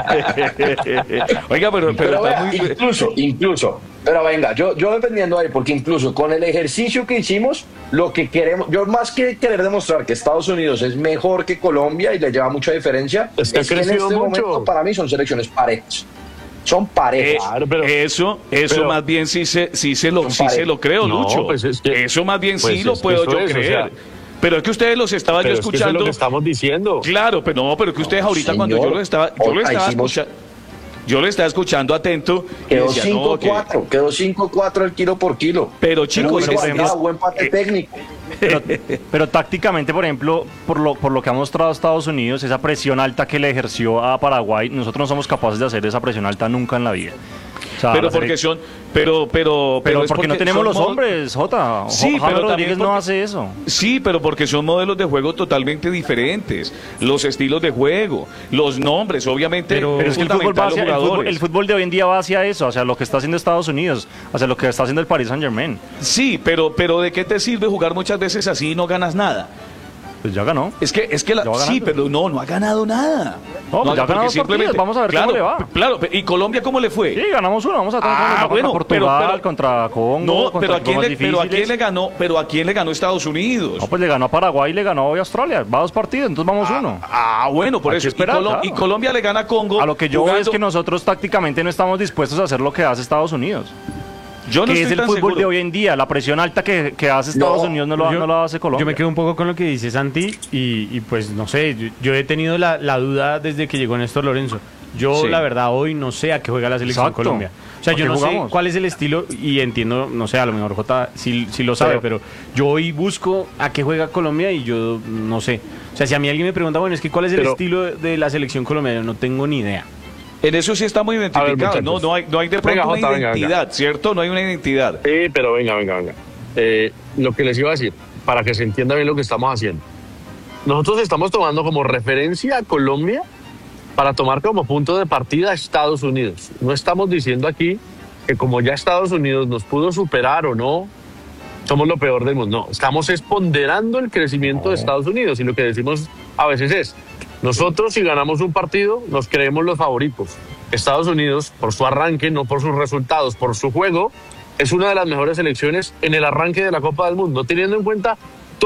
Oiga, pero, pero, Pero está vea, muy... incluso, incluso, pero venga, yo, yo dependiendo ahí, porque incluso con el ejercicio que hicimos, lo que queremos, yo más que querer demostrar que Estados Unidos es mejor que Colombia y le lleva mucha diferencia, Es que ha en este crecido mucho. momento para mí son selecciones parejas. Son parejas. Eh, Claro, pero- eso, eso pero- más bien sí se, sí se lo, Son sí se parejas. lo creo, No, Lucho. pues es que- eso más bien pues sí lo es que puedo eso yo es, o creer. sea, pero es que ustedes los estaba Pero yo es que eso es escuchando. lo que estamos diciendo. Claro, pero no, pero que ustedes ahorita señor, cuando yo lo estaba, yo lo Jota, estaba hicimos- escuchando, yo lo estaba escuchando atento. y Quedó decía, no, cinco que- cuatro, quedó cinco cuatro el kilo por kilo. Pero, chicos, Pero es- buen igualdad, es- buen parte eh, técnico. Pero, pero tácticamente, por ejemplo, por lo, por lo que ha mostrado Estados Unidos, esa presión alta que le ejerció a Paraguay, nosotros no somos capaces de hacer esa presión alta nunca en la vida. O sea, pero la porque sele- son, pero, pero, pero es porque no tenemos son los mod- hombres, Jota. Sí, Jo- James pero también Rodríguez no porque- hace eso. Sí, pero porque son modelos de juego totalmente diferentes, los estilos de juego, los nombres, obviamente. Pero- Pero es que el fútbol, va fundamental, hacia- los el, fútbol, jugadores. el fútbol de hoy en día va hacia eso, hacia lo que está haciendo Estados Unidos, hacia lo que está haciendo el Paris Saint Germain. Sí, pero, pero ¿de qué te sirve jugar muchas veces así y no ganas nada? Pues ya ganó. Es que, es que la, Ya va sí, ganando. pero no, no ha ganado nada. No, pues ya ha porque ganado dos partidos, vamos a ver claro, cómo le va. Claro, ¿y Colombia cómo le fue? Sí, ganamos uno, vamos a tener Ah, contra bueno, Portugal, pero- pero- contra Congo, No, contra pero a, equipos quién más le, pero a quién difíciles. le ganó, pero a quién le ganó Estados Unidos. No, pues le ganó a Paraguay y le ganó hoy a Australia. Va a dos partidos, entonces vamos uno. Ah, bueno, por Hay eso. que esperar, y, Colo- claro. y Colombia le gana a Congo. A lo que yo veo es jugando- que nosotros tácticamente no estamos dispuestos a hacer lo que hace Estados Unidos. yo no que es estoy el tan fútbol seguro. de hoy en día. La presión alta que, que hace Estados No, Unidos no lo, yo- no lo hace Colombia. Yo me quedo un poco con lo que dice Santi y, y pues no sé, yo, yo he tenido la, la duda desde que llegó Néstor Lorenzo. Yo Sí. la verdad hoy no sé a qué juega la selección Exacto. Colombia. O sea, ¿A yo qué no jugamos? sé cuál es el estilo y entiendo, no sé, a lo mejor Jota sí, sí lo sabe, pero, yo hoy busco a qué juega Colombia y yo no sé. O sea, si a mí alguien me pregunta, bueno, es que cuál es el Pero- estilo de, de la selección colombiana, no tengo ni idea. En eso sí está muy identificado. muchachos. no, no hay, no hay de pronto Venga, una Jota, venga, identidad, venga. ¿cierto? No hay una identidad. Sí, pero venga, venga, venga. Eh, lo que les iba a decir, para que se entienda bien lo que estamos haciendo. Nosotros estamos tomando como referencia a Colombia para tomar como punto de partida a Estados Unidos. No estamos diciendo aquí que como ya Estados Unidos nos pudo superar o no, somos lo peor del mundo. No, estamos es ponderando el crecimiento de Estados Unidos y lo que decimos a veces es, nosotros si ganamos un partido nos creemos los favoritos. Estados Unidos, por su arranque, no por sus resultados, por su juego, es una de las mejores selecciones en el arranque de la Copa del Mundo, teniendo en cuenta todo.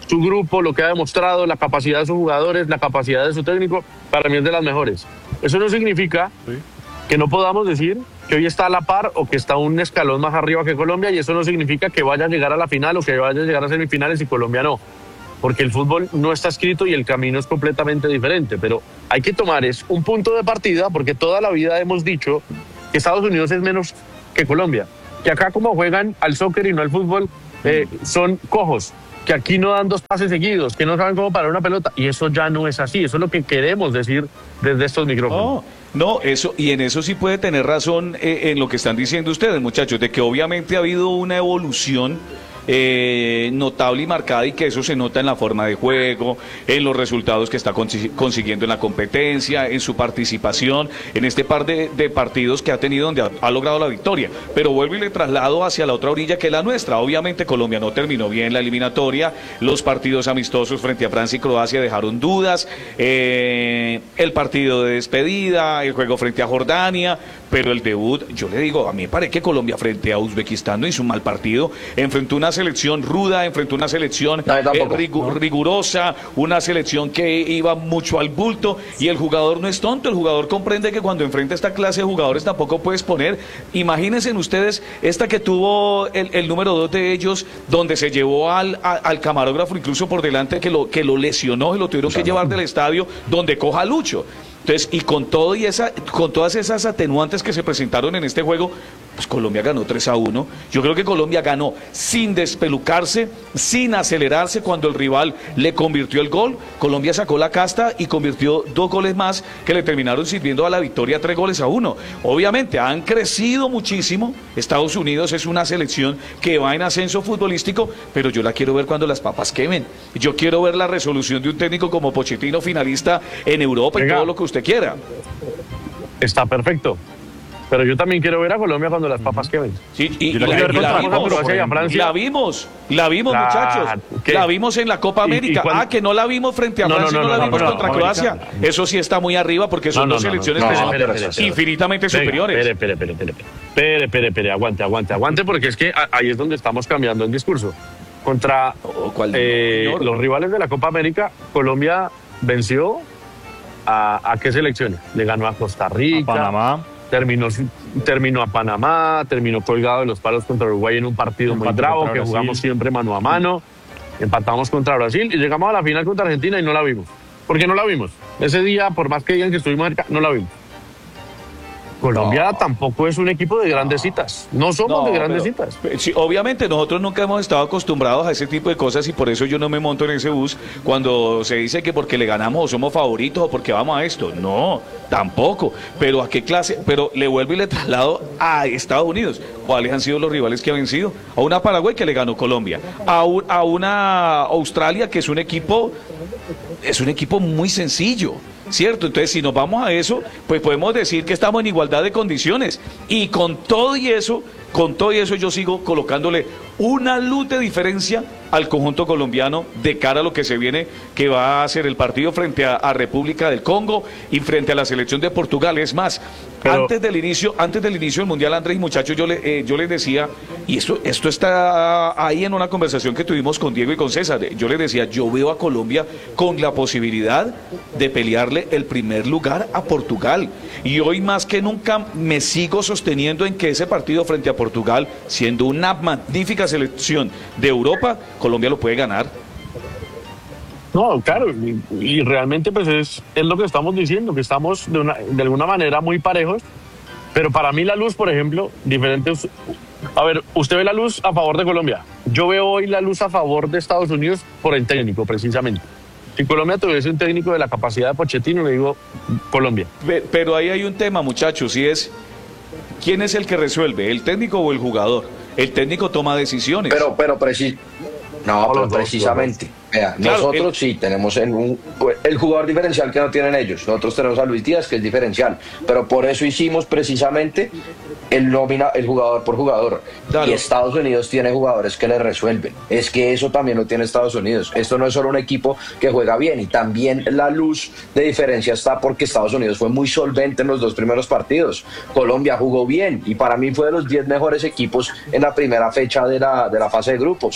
su grupo, lo que ha demostrado, la capacidad de sus jugadores, la capacidad de su técnico, para mí es de las mejores. Eso no significa sí. que no podamos decir que hoy está a la par o que está un escalón más arriba que Colombia, y eso no significa que vaya a llegar a la final o que vaya a llegar a semifinales y Colombia no, porque el fútbol no está escrito y el camino es completamente diferente, pero hay que tomar es un punto de partida, porque toda la vida hemos dicho que Estados Unidos es menos que Colombia, que acá como juegan al soccer y no al fútbol, eh, son cojos, que aquí no dan dos pases seguidos, que no saben cómo parar una pelota, y eso ya no es así, eso es lo que queremos decir desde estos micrófonos. Oh. No, eso, y en eso sí puede tener razón eh, en lo que están diciendo ustedes, muchachos, de que obviamente ha habido una evolución eh, notable y marcada, y que eso se nota en la forma de juego, en los resultados que está consiguiendo en la competencia, en su participación, en este par de, de partidos que ha tenido donde ha, ha logrado la victoria. Pero vuelvo y le traslado hacia la otra orilla, que es la nuestra. Obviamente Colombia no terminó bien la eliminatoria, los partidos amistosos frente a Francia y Croacia dejaron dudas, eh, el partido de despedida, el juego frente a Jordania, pero el debut, yo le digo, a mí me parece que Colombia frente a Uzbekistán no hizo un mal partido, enfrentó una selección ruda, enfrentó una selección no, eh, rigu no. rigurosa, una selección que iba mucho al bulto, y el jugador no es tonto, el jugador comprende que cuando enfrenta esta clase de jugadores tampoco puedes poner, imagínense ustedes, esta que tuvo el, el número dos de ellos, donde se llevó al, a, al camarógrafo incluso por delante, que lo, que lo lesionó y lo tuvieron que llevar del estadio, donde coja Lucho. Entonces, y con todo y esa, con todas esas atenuantes que se presentaron en este juego, pues Colombia ganó tres a uno. Yo creo que Colombia ganó sin despelucarse, sin acelerarse cuando el rival le convirtió el gol. Colombia sacó la casta y convirtió dos goles más que le terminaron sirviendo a la victoria, tres goles a uno. Obviamente han crecido muchísimo. Estados Unidos es una selección que va en ascenso futbolístico, pero yo la quiero ver cuando las papas quemen. Yo quiero ver la resolución de un técnico como Pochettino, finalista en Europa. Venga. Y todo lo que usted quiera. Está perfecto. Pero yo también quiero ver a Colombia cuando las papas quemen. Sí, y, y, la, y, la, y la, vimos, la vimos, la vimos, la, muchachos. ¿qué? La vimos en la Copa América. ¿Y, y ah, que no la vimos frente a no, Francia, no, no, no, no la vimos no, no, contra no, Croacia. No, no. Eso sí está muy arriba, porque son no, no, dos selecciones no, no, no, no, no, infinitamente Venga, superiores. Espere, espere, espere, espere, espere, espere, aguante, aguante, aguante, porque es que ahí es donde estamos cambiando el discurso. Contra oh, eh, los rivales de la Copa América, Colombia venció a, a qué selecciones. Le ganó a Costa Rica, a Panamá. Terminó, terminó a Panamá, terminó colgado de los palos contra Uruguay en un partido muy bravo, que jugamos siempre mano a mano, empatamos contra Brasil y llegamos a la final contra Argentina y no la vimos. ¿Por qué no la vimos? Ese día, por más que digan que estuvimos cerca, no la vimos. Colombia no. tampoco es un equipo de grandes citas. No somos no, de grandes pero, citas. Sí, obviamente nosotros nunca hemos estado acostumbrados a ese tipo de cosas, y por eso yo no me monto en ese bus cuando se dice que porque le ganamos o somos favoritos o porque vamos a esto. No, tampoco. Pero a qué clase, pero le vuelvo y le traslado a Estados Unidos. ¿Cuáles han sido los rivales que ha vencido? A una Paraguay que le ganó Colombia, a, un, a una Australia que es un equipo, es un equipo muy sencillo. ¿Cierto? Entonces, si nos vamos a eso, pues podemos decir que estamos en igualdad de condiciones. Y con todo y eso, con todo y eso yo sigo colocándole una luz de diferencia al conjunto colombiano de cara a lo que se viene, que va a ser el partido frente a, a República del Congo y frente a la selección de Portugal. Es más, Pero... antes del inicio, antes del inicio del Mundial, Andrés y muchachos, yo, le, eh, yo les decía, y esto, esto está ahí en una conversación que tuvimos con Diego y con César, yo les decía, yo veo a Colombia con la posibilidad de pelearle el primer lugar a Portugal. Y hoy más que nunca me sigo sosteniendo en que ese partido frente a Portugal, siendo una magnífica selección de Europa, Colombia lo puede ganar. No, claro, y, y realmente pues es, es lo que estamos diciendo, que estamos de, una, de alguna manera muy parejos, pero para mí la luz, por ejemplo, diferentes... A ver, usted ve la luz a favor de Colombia, yo veo hoy la luz a favor de Estados Unidos por el técnico, precisamente. Si Colombia tuviese un técnico de la capacidad de Pochettino, le digo Colombia. Pero ahí hay un tema, muchachos, y es, ¿quién es el que resuelve, el técnico o el jugador? El técnico toma decisiones. Pero, pero, preci no, pero precisamente. Vea, claro, nosotros el... sí tenemos el, un, el jugador diferencial que no tienen ellos. Nosotros tenemos a Luis Díaz, que es diferencial. Pero por eso hicimos precisamente el nómina, el jugador por jugador. Claro. Y Estados Unidos tiene jugadores que le resuelven. Es que eso también lo tiene Estados Unidos. Esto no es solo un equipo que juega bien. Y también la luz de diferencia está porque Estados Unidos fue muy solvente en los dos primeros partidos. Colombia jugó bien y para mí fue de los diez mejores equipos en la primera fecha de la, de la fase de grupos.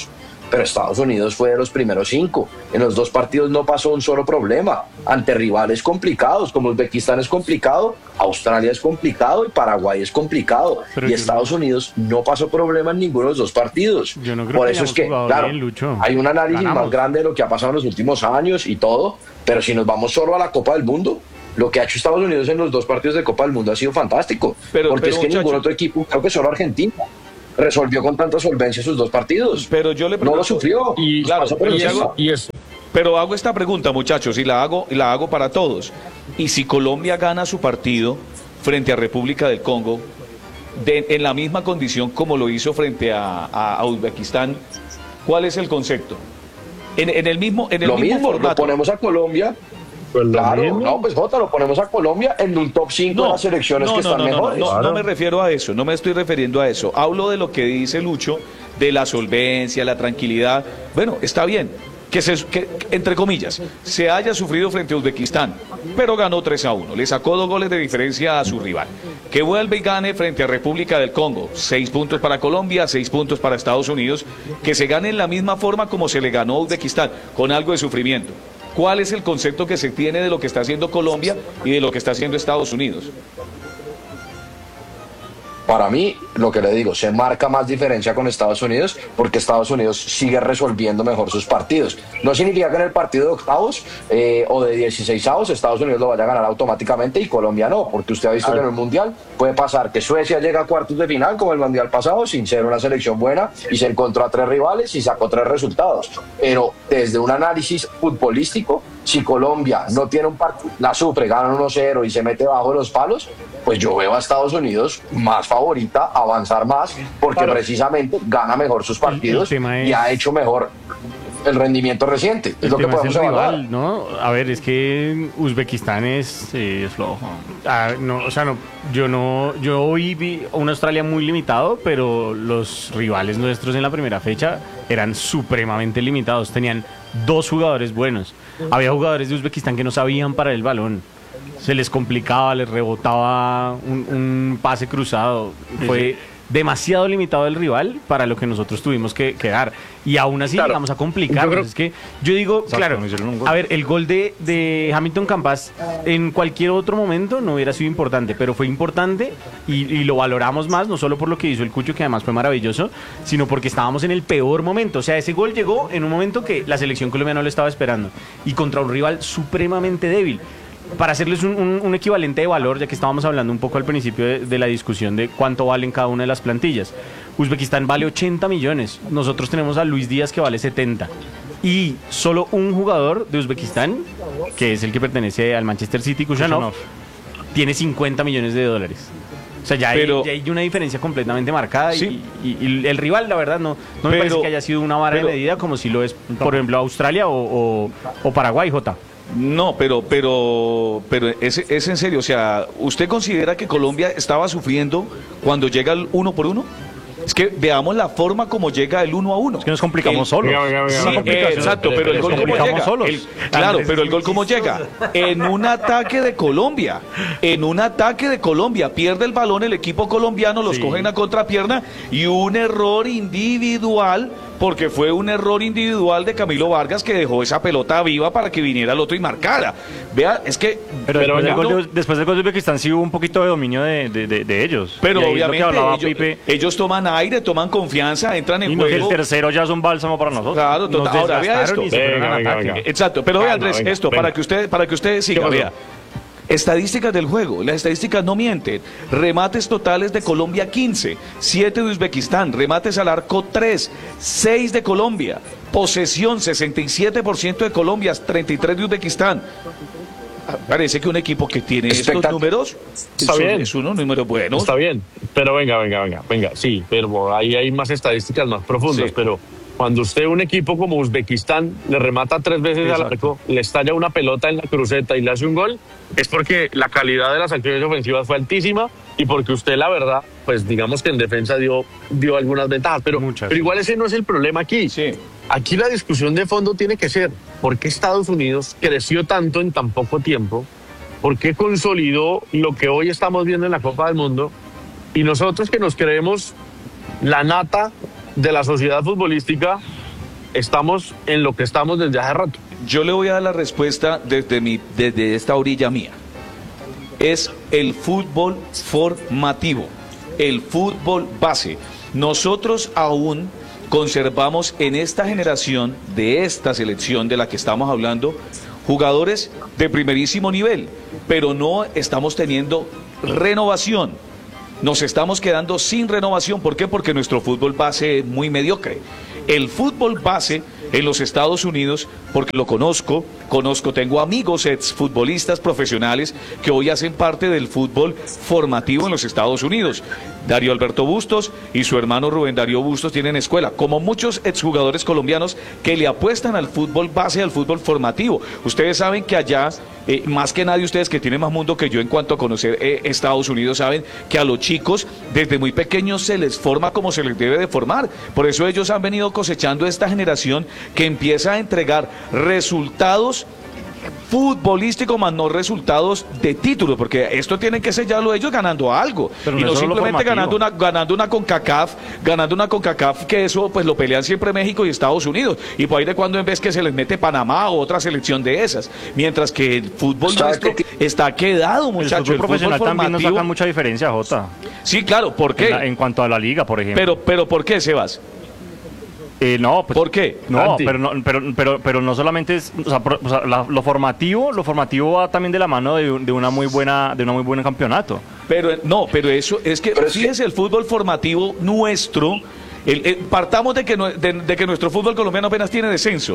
pero Estados Unidos fue de los primeros cinco. En los dos partidos no pasó un solo problema. Ante rivales complicados, como Uzbekistán es complicado, Australia es complicado y Paraguay es complicado. Pero y yo Estados no- Unidos no pasó problema en ninguno de los dos partidos. Yo no creo Por que eso es hayamos que, jugado claro, bien, Lucho. hay un análisis Ganamos. más grande de lo que ha pasado en los últimos años y todo, pero si nos vamos solo a la Copa del Mundo, lo que ha hecho Estados Unidos en los dos partidos de Copa del Mundo ha sido fantástico. Pero- porque pero, es que ningún muchacho- otro equipo, creo que solo Argentina, resolvió con tanta solvencia sus dos partidos. Pero yo le no lo pregunto- sufrió. Y, Claro, pasó por pero y, encima. eso, y eso. Pero hago esta pregunta, muchachos, y la hago, y la hago para todos. Y si Colombia gana su partido frente a República del Congo, de- en la misma condición como lo hizo frente a, a- a Uzbekistán, ¿cuál es el concepto? En, en el mismo, en el Lo mismo, mismo, lo formato. ponemos a Colombia. Pues lo Claro, mismo. no, pues Jota, lo ponemos a Colombia en un top cinco de las selecciones no, que no, están no, no, mejores. no, no, Claro. me refiero a eso, no me estoy refiriendo a eso. Hablo de lo que dice Lucho, de la solvencia, la tranquilidad. Bueno, está bien, que, se, que entre comillas, se haya sufrido frente a Uzbekistán, pero ganó tres a uno, le sacó dos goles de diferencia a su rival. Que vuelva y gane frente a República del Congo, seis puntos para Colombia, seis puntos para Estados Unidos, que se gane en la misma forma como se le ganó a Uzbekistán, con algo de sufrimiento. ¿Cuál es el concepto que se tiene de lo que está haciendo Colombia y de lo que está haciendo Estados Unidos? Para mí, lo que le digo, se marca más diferencia con Estados Unidos porque Estados Unidos sigue resolviendo mejor sus partidos. No significa que en el partido de octavos eh, o de dieciseisavos Estados Unidos lo vaya a ganar automáticamente y Colombia no, porque usted ha visto que en el Mundial puede pasar que Suecia llega a cuartos de final como el Mundial pasado sin ser una selección buena y se encontró a tres rivales y sacó tres resultados. Pero desde un análisis futbolístico, si Colombia no tiene un partido, la sufre, gana uno cero y se mete bajo los palos, pues yo veo a Estados Unidos más favorita, avanzar más, porque Claro. precisamente gana mejor sus partidos El- el tema es- y ha hecho mejor el rendimiento reciente. Es El lo que tema es podemos el evaluar. rival, ¿no? A ver, es que Uzbekistán es, sí, es flojo. Ah, no, o sea, no, yo no, yo hoy vi una Australia muy limitado, pero los rivales nuestros en la primera fecha eran supremamente limitados. Tenían dos jugadores buenos. Había jugadores de Uzbekistán que no sabían parar el balón. Se les complicaba, les rebotaba un, un pase cruzado. Fue demasiado limitado el rival para lo que nosotros tuvimos que, que dar. Y aún así Claro. llegamos a complicarnos. Yo creo- Es que yo digo, Exacto, claro, no hicieron un gol. a ver, el gol de, de Hamilton Campas en cualquier otro momento no hubiera sido importante, pero fue importante y, y lo valoramos más, no solo por lo que hizo el Cucho, que además fue maravilloso, sino porque estábamos en el peor momento. O sea, ese gol llegó en un momento que la selección colombiana no lo estaba esperando y contra un rival supremamente débil. Para hacerles un, un- un equivalente de valor, ya que estábamos hablando un poco al principio de, de la discusión de cuánto valen cada una de las plantillas. Uzbekistán vale ochenta millones, nosotros tenemos a Luis Díaz que vale setenta. Y solo un jugador de Uzbekistán, que es el que pertenece al Manchester City, Kushanov, tiene cincuenta millones de dólares. O sea, ya, Pero- hay, ya hay una diferencia completamente marcada. Sí. Y, y- y el rival, la verdad, no, no me Pero- parece que haya sido una vara pero- de medida como si lo es, por ejemplo, Australia o, o- o Paraguay, J. No, pero, pero, pero es, es en serio. O sea, ¿usted considera que Colombia estaba sufriendo cuando llega el uno por uno? Es que veamos la forma como llega el uno a uno. Es que nos complicamos El- solos. Venga, venga, venga, Es Sí, una venga. complicación. eh, exacto, pero el Nos gol cómo complicamos llega. solos. El- claro, pero el gol cómo llega. En un ataque de Colombia, en un ataque de Colombia, pierde el balón el equipo colombiano, los Sí. cogen a contrapierna y un error individual, porque fue un error individual de Camilo Vargas que dejó esa pelota viva para que viniera el otro y marcara. Vea, es que... Pero, Pero después, del venga. gol de, después del gol de Uzbekistán sí hubo un poquito de dominio de, de- de- de ellos. Pero Y ahí es lo que obviamente hablaba ellos, Pipe. ellos toman aire, toman confianza, entran en Y no, el juego. tercero ya es un bálsamo para nosotros. Claro, Nos total. Ahora vea desgastaron esto. y se fueron Venga, al venga, ataque. venga. Exacto, pero vea Calma, Andrés, venga, esto venga. para que usted para que usted siga, pasó? vea. Estadísticas del juego, las estadísticas no mienten. Remates totales de Colombia quince, siete de Uzbekistán, remates al arco tres, seis de Colombia, posesión sesenta y siete por ciento de Colombia, treinta y tres de Uzbekistán. Ah, Parece que un equipo que tiene estos Espectac- números Está son- bien. es unos números buenos. Está bien, pero venga, venga, venga, venga, sí, pero ahí hay más estadísticas más profundas, Sí. pero cuando usted un equipo como Uzbekistán le remata tres veces al Exacto. arco, le estalla una pelota en la cruceta y le hace un gol, es porque la calidad de las acciones ofensivas fue altísima y porque usted, la verdad, pues digamos que en defensa dio, dio algunas ventajas, pero, Muchas. pero igual ese no es el problema aquí. Sí. Aquí la discusión de fondo tiene que ser ¿por qué Estados Unidos creció tanto en tan poco tiempo? ¿Por qué consolidó lo que hoy estamos viendo en la Copa del Mundo? Y nosotros que nos creemos la nata de la sociedad futbolística, estamos en lo que estamos desde hace rato. Yo le voy a dar la respuesta desde, mi, desde esta orilla mía. Es el fútbol formativo, el fútbol base. Nosotros aún conservamos en esta generación de esta selección de la que estamos hablando jugadores de primerísimo nivel, pero no estamos teniendo renovación. Nos estamos quedando sin renovación. ¿Por qué? Porque nuestro fútbol base es muy mediocre. El fútbol base en los Estados Unidos, porque lo conozco, conozco, tengo amigos exfutbolistas profesionales que hoy hacen parte del fútbol formativo en los Estados Unidos. Darío Alberto Bustos y su hermano Rubén Darío Bustos tienen escuela, como muchos exjugadores colombianos que le apuestan al fútbol base, al fútbol formativo. Ustedes saben que allá, eh, más que nadie, ustedes que tienen más mundo que yo en cuanto a conocer eh, Estados Unidos, saben que a los chicos desde muy pequeños se les forma como se les debe de formar. Por eso ellos han venido cosechando esta generación que empieza a entregar resultados futbolístico, más no resultados de título, porque esto tienen que sellarlo ellos ganando algo, Pero y no no es solo lo simplemente ganando formativo. una, ganando una CONCACAF, ganando una CONCACAF, que eso pues lo pelean siempre México y Estados Unidos, y por ahí de cuando en vez que se les mete Panamá o otra selección de esas, mientras que el fútbol ¿Sabe nuestro qué? está quedado, El muchachos. fútbol profesional también nos saca mucha diferencia, Jota. Sí, claro, ¿por qué? En, la- en cuanto a la liga, por ejemplo. Pero, pero ¿por qué, Sebas? Eh, no, pues, ¿Por qué? No, Santi. pero no, pero, pero, pero no solamente es, o sea, pro- o sea, la- lo formativo, lo formativo va también de la mano de, un- de una muy buena, de una muy buen campeonato. Pero no, pero eso es que, Pero es que- fíjese, el fútbol formativo nuestro, el- el- partamos de que, no- de, de que nuestro fútbol colombiano apenas tiene descenso.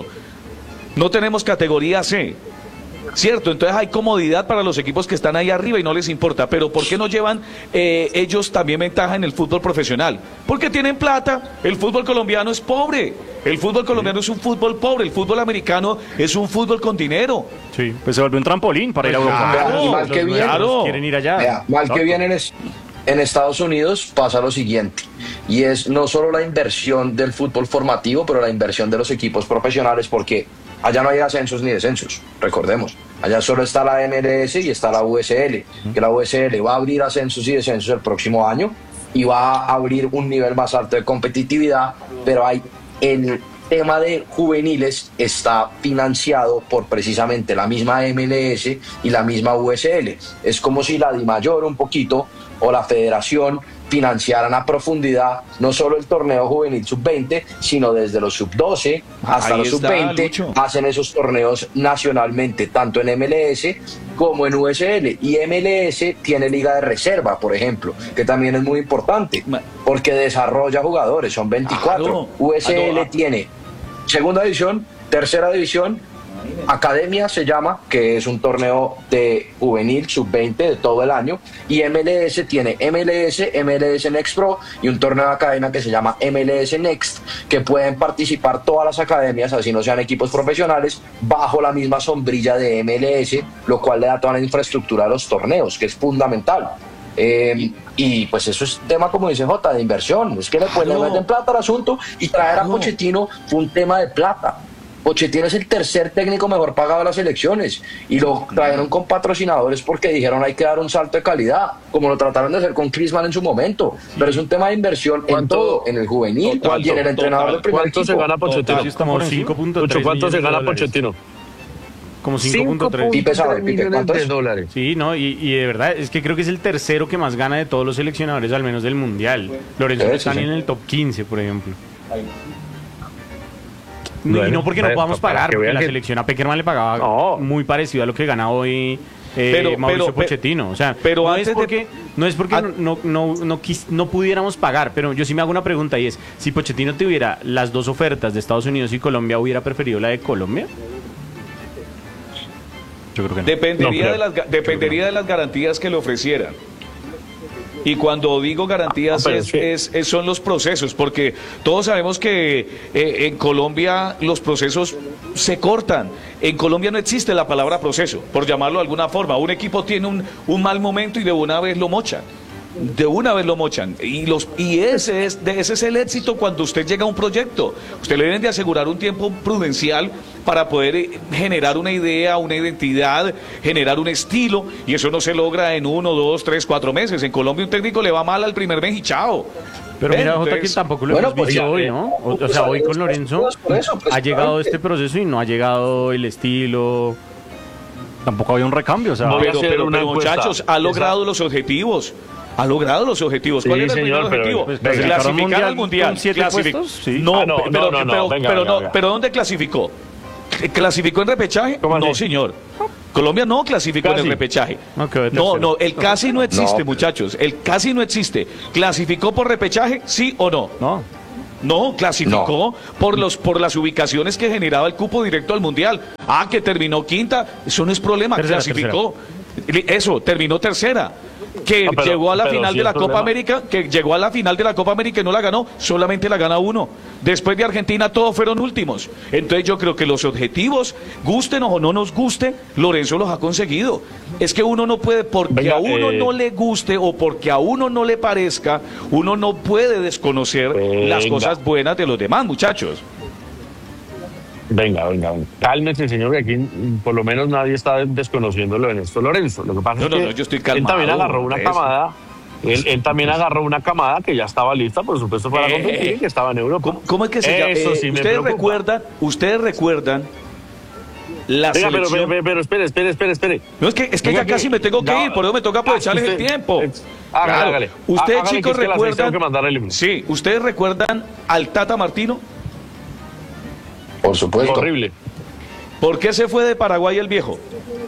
No tenemos categoría C. Cierto, entonces hay comodidad para los equipos que están ahí arriba y no les importa, pero ¿por qué no llevan eh, ellos también ventaja en el fútbol profesional? Porque tienen plata, el fútbol colombiano es pobre, el fútbol colombiano es un fútbol pobre, el fútbol americano es un fútbol con dinero. Sí. Pues se vuelve un trampolín para ir a Europa. Claro, Los mal que bien. nuevos Claro. quieren ir allá. Vea, mal que bien en, es- en Estados Unidos pasa lo siguiente, y es no solo la inversión del fútbol formativo, pero la inversión de los equipos profesionales, porque allá no hay ascensos ni descensos, recordemos. Allá solo está la M L S y está la U S L, que la U S L va a abrir ascensos y descensos el próximo año y va a abrir un nivel más alto de competitividad, pero hay el tema de juveniles está financiado por precisamente la misma M L S y la misma U S L. Es como si la DIMAYOR un poquito o la federación financiaran a profundidad no solo el torneo juvenil sub veinte, sino desde los sub doce hasta Ahí los está, sub veinte, Lucho. hacen esos torneos nacionalmente, tanto en M L S como en U S L. Y M L S tiene liga de reserva, por ejemplo, que también es muy importante, Ma- porque desarrolla jugadores, son veinticuatro. Claro. U S L Ah, no. tiene segunda división, tercera división, academia se llama, que es un torneo de juvenil sub veinte de todo el año, y M L S tiene M L S, M L S Next Pro y un torneo de academia que se llama M L S Next, que pueden participar todas las academias, así no sean equipos profesionales, bajo la misma sombrilla de M L S, lo cual le da toda la infraestructura a los torneos, que es fundamental. Eh, y pues eso es tema, como dice Jota, de inversión. Es que le, pues, le Claro. meten plata al asunto, y traer a Claro. Pochettino fue un tema de plata. Pochettino es el tercer técnico mejor pagado de las elecciones, y lo trajeron con patrocinadores porque dijeron hay que dar un salto de calidad, como lo trataron de hacer con Klinsmann en su momento. Pero es un tema de inversión en ¿Cuánto? todo, en el juvenil ¿Cuánto? y en el entrenador del primer ¿Cuánto se equipo. gana Pochettino? Sí, está Como por encima. cinco punto Lucho, tres ¿cuánto se millones de gana dólares. Pochettino? Como cinco punto tres. Pipe sabe, Pipe, millones ¿cuánto de es? dólares. Sí, no, y, y de verdad es que creo que es el tercero que más gana de todos los seleccionadores, al menos del mundial. Lorenzo Sí, sí, Pestani sí. en el top quince, por ejemplo. No, y Bueno, no porque no para- podamos para pagar, que porque vean la que- selección a Peckerman le pagaba No. muy parecido a lo que gana hoy eh, Pero- Mauricio pero- Pochettino. O sea, pero no, antes es de- porque, no es porque an- no, no, no, quis- no pudiéramos pagar, pero yo sí me hago una pregunta, y es, si Pochettino tuviera las dos ofertas de Estados Unidos y Colombia, ¿hubiera preferido la de Colombia? Yo creo que no. Dependería, No, de las, ga- dependería de las garantías que le ofrecieran. Y cuando digo garantías Ah, pero es, es que- es- es- son los procesos, porque todos sabemos que eh, en Colombia los procesos se cortan. En Colombia no existe la palabra proceso, por llamarlo de alguna forma. Un equipo tiene un, un mal momento y de una vez lo mochan. De una vez lo mochan. Y, los, y ese, es, de, ese es el éxito cuando usted llega a un proyecto. Usted le deben de asegurar un tiempo prudencial para poder eh, generar una idea, una identidad, generar un estilo. Y eso no se logra en uno, dos, tres, cuatro meses. En Colombia un técnico le va mal al primer mes y chao. Pero ¿Ven? mira, Jota, que Entonces, tampoco lo bueno, hemos pues visto ya, hoy, eh, ¿no? O, o pues sea, a hoy ver, con Lorenzo por eso, ha precisamente. llegado este proceso y no ha llegado el estilo. Tampoco había un recambio, o sea, Voy a Pero, hacer pero, una pero, encuesta. muchachos, ha logrado los objetivos. Ha logrado los objetivos. ¿Cuál Sí, era el señor, primer pero, objetivo? pues, clasificar clasificar al mundial al mundial. con siete Clasific- puestos, sí. No, Ah, no, pero, no, no, no, pero, venga, pero venga, no, venga. pero ¿dónde clasificó? ¿Clasificó en repechaje? ¿Cómo así? No, señor. Colombia no clasificó en Casi. el repechaje. No, quedó de No, tercero. no, el casi no existe, No. muchachos. El casi no existe. ¿Clasificó por repechaje? ¿Sí o no? no. No, clasificó por los por las ubicaciones que generaba el cupo directo al mundial. Ah, que terminó quinta, eso no es problema, Tercera, clasificó. Eso, terminó tercera. Que No, pero- llegó a la pero final sí de es la Copa problema. América, que llegó a la final de la Copa América y no la ganó, solamente la gana uno. Después de Argentina todos fueron últimos. Entonces yo creo que los objetivos, gusten o no nos guste, Lorenzo los ha conseguido. Es que uno no puede, porque Venga, a uno eh, no le guste o porque a uno no le parezca, uno no puede desconocer las Venga. cosas buenas de los demás, muchachos. Venga, venga, venga. Cálmese, señor, que aquí mm, por lo menos nadie está desconociéndolo en esto, Lorenzo. Lo que pasa No, es no, que no, yo estoy él calmado, también agarró una eso. camada. Él, él también agarró una camada que ya estaba lista, por supuesto, para Eh, competir y que estaba en Europa. ¿Cómo, cómo es que se llama? Eso Eh, sí me ustedes preocupa. recuerdan, ustedes recuerdan la Venga, pero, selección. pero, pero, espere, espere, espere, espere. No, es que, es que Venga, ya casi me tengo que ya- ir, por eso me toca aprovecharles Ah, el usted- tiempo. eh, hágale, Claro. hágale. Ustedes, Hágale, que chicos, es que a las seis tengo recuerdan. que mandar el himno. Sí, ustedes recuerdan al Tata Martino. Por supuesto. Horrible, ¿Por qué se fue de Paraguay el viejo?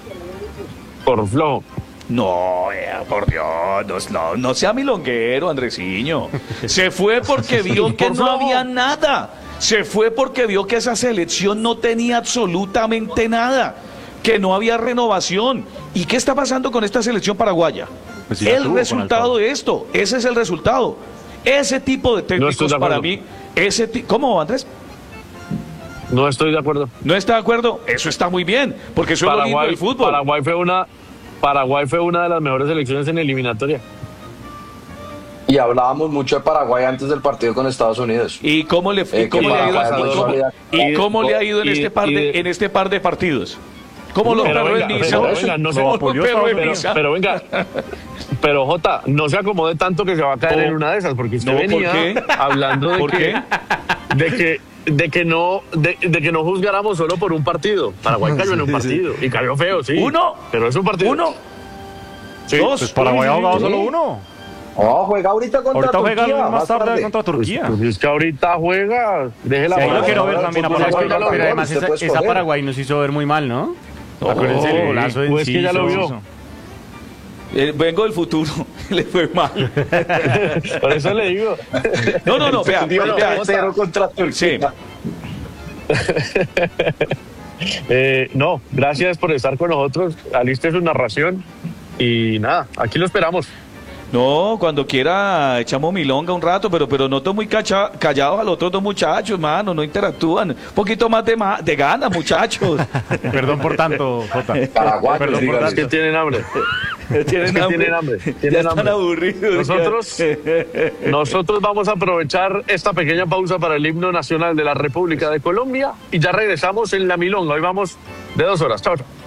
por flojo. No, eh, por Dios, no, no, no sea milonguero, Andresiño. Se fue porque vio que Por no favor. había nada. Se fue porque vio que esa selección no tenía absolutamente nada, que no había renovación. ¿Y qué está pasando con esta selección paraguaya? Pues sí la el tuvo con resultado Alfaro. de esto, ese es el resultado. Ese tipo de estoy técnicos de para acuerdo. mí, ese ti- ¿cómo, Andrés? No estoy de acuerdo. ¿No está de acuerdo? Eso está muy bien, porque eso es lo lindo Paraguay, del fútbol. Paraguay fue una, Paraguay fue una de las mejores selecciones en eliminatoria. Y hablábamos mucho de Paraguay antes del partido con Estados Unidos. ¿Y cómo le, y Eh, cómo que le ha ido, Paraguay y es cómo- sólida. y cómo le ha ido en Y- este par y- de en este par de partidos? ¿Cómo los Pero perros venga, en misa? pero venga, no se ¿Cómo apoyó los perros en Estados misa? Pero venga, pero Jota, no se acomode tanto que se va a caer Oh. en una de esas, porque usted No, ¿por venía qué? hablando de ¿Por que, qué? de que de que no de, de que no juzgáramos solo por un partido. Paraguay cayó en un partido y cayó feo, sí. Uno. Pero es un partido. Uno, Sí. dos. Pues Paraguay ha jugado sí. solo uno. Oh, juega ahorita contra Ahorita Turquía. juega más tarde tarde. contra Turquía. Pues es que ahorita juega, déjela Sí, ahí lo jugar. quiero ver también a Fútbol Pero, es Paraguay. que- juega pero gol, además usted esa, puede esa escoger. Paraguay nos hizo ver muy mal, ¿no? Acuérdense el golazo de pues es que ya lo Enciso. vio. Eh, vengo del futuro, le fue mal. Por eso le digo. No, no, no, vea, Bueno, vea, cero contra Turquía. sí. Eh, no, gracias por estar con nosotros. Aliste su narración y nada, aquí lo esperamos. No, cuando quiera echamos milonga un rato, pero pero noto muy cacha- callados a los otros dos muchachos, mano, no interactúan. Un poquito más de, ma- de ganas, muchachos. Perdón por tanto, Jota. Paraguay, Perdón por dígale. Es que tienen hambre. Tienen Es que hambre. tienen hambre, Ya tienen están hambre. aburridos. Nosotros, nosotros vamos a aprovechar esta pequeña pausa para el himno nacional de la República de Colombia y ya regresamos en la milonga. Hoy vamos de dos horas. Chao, chao.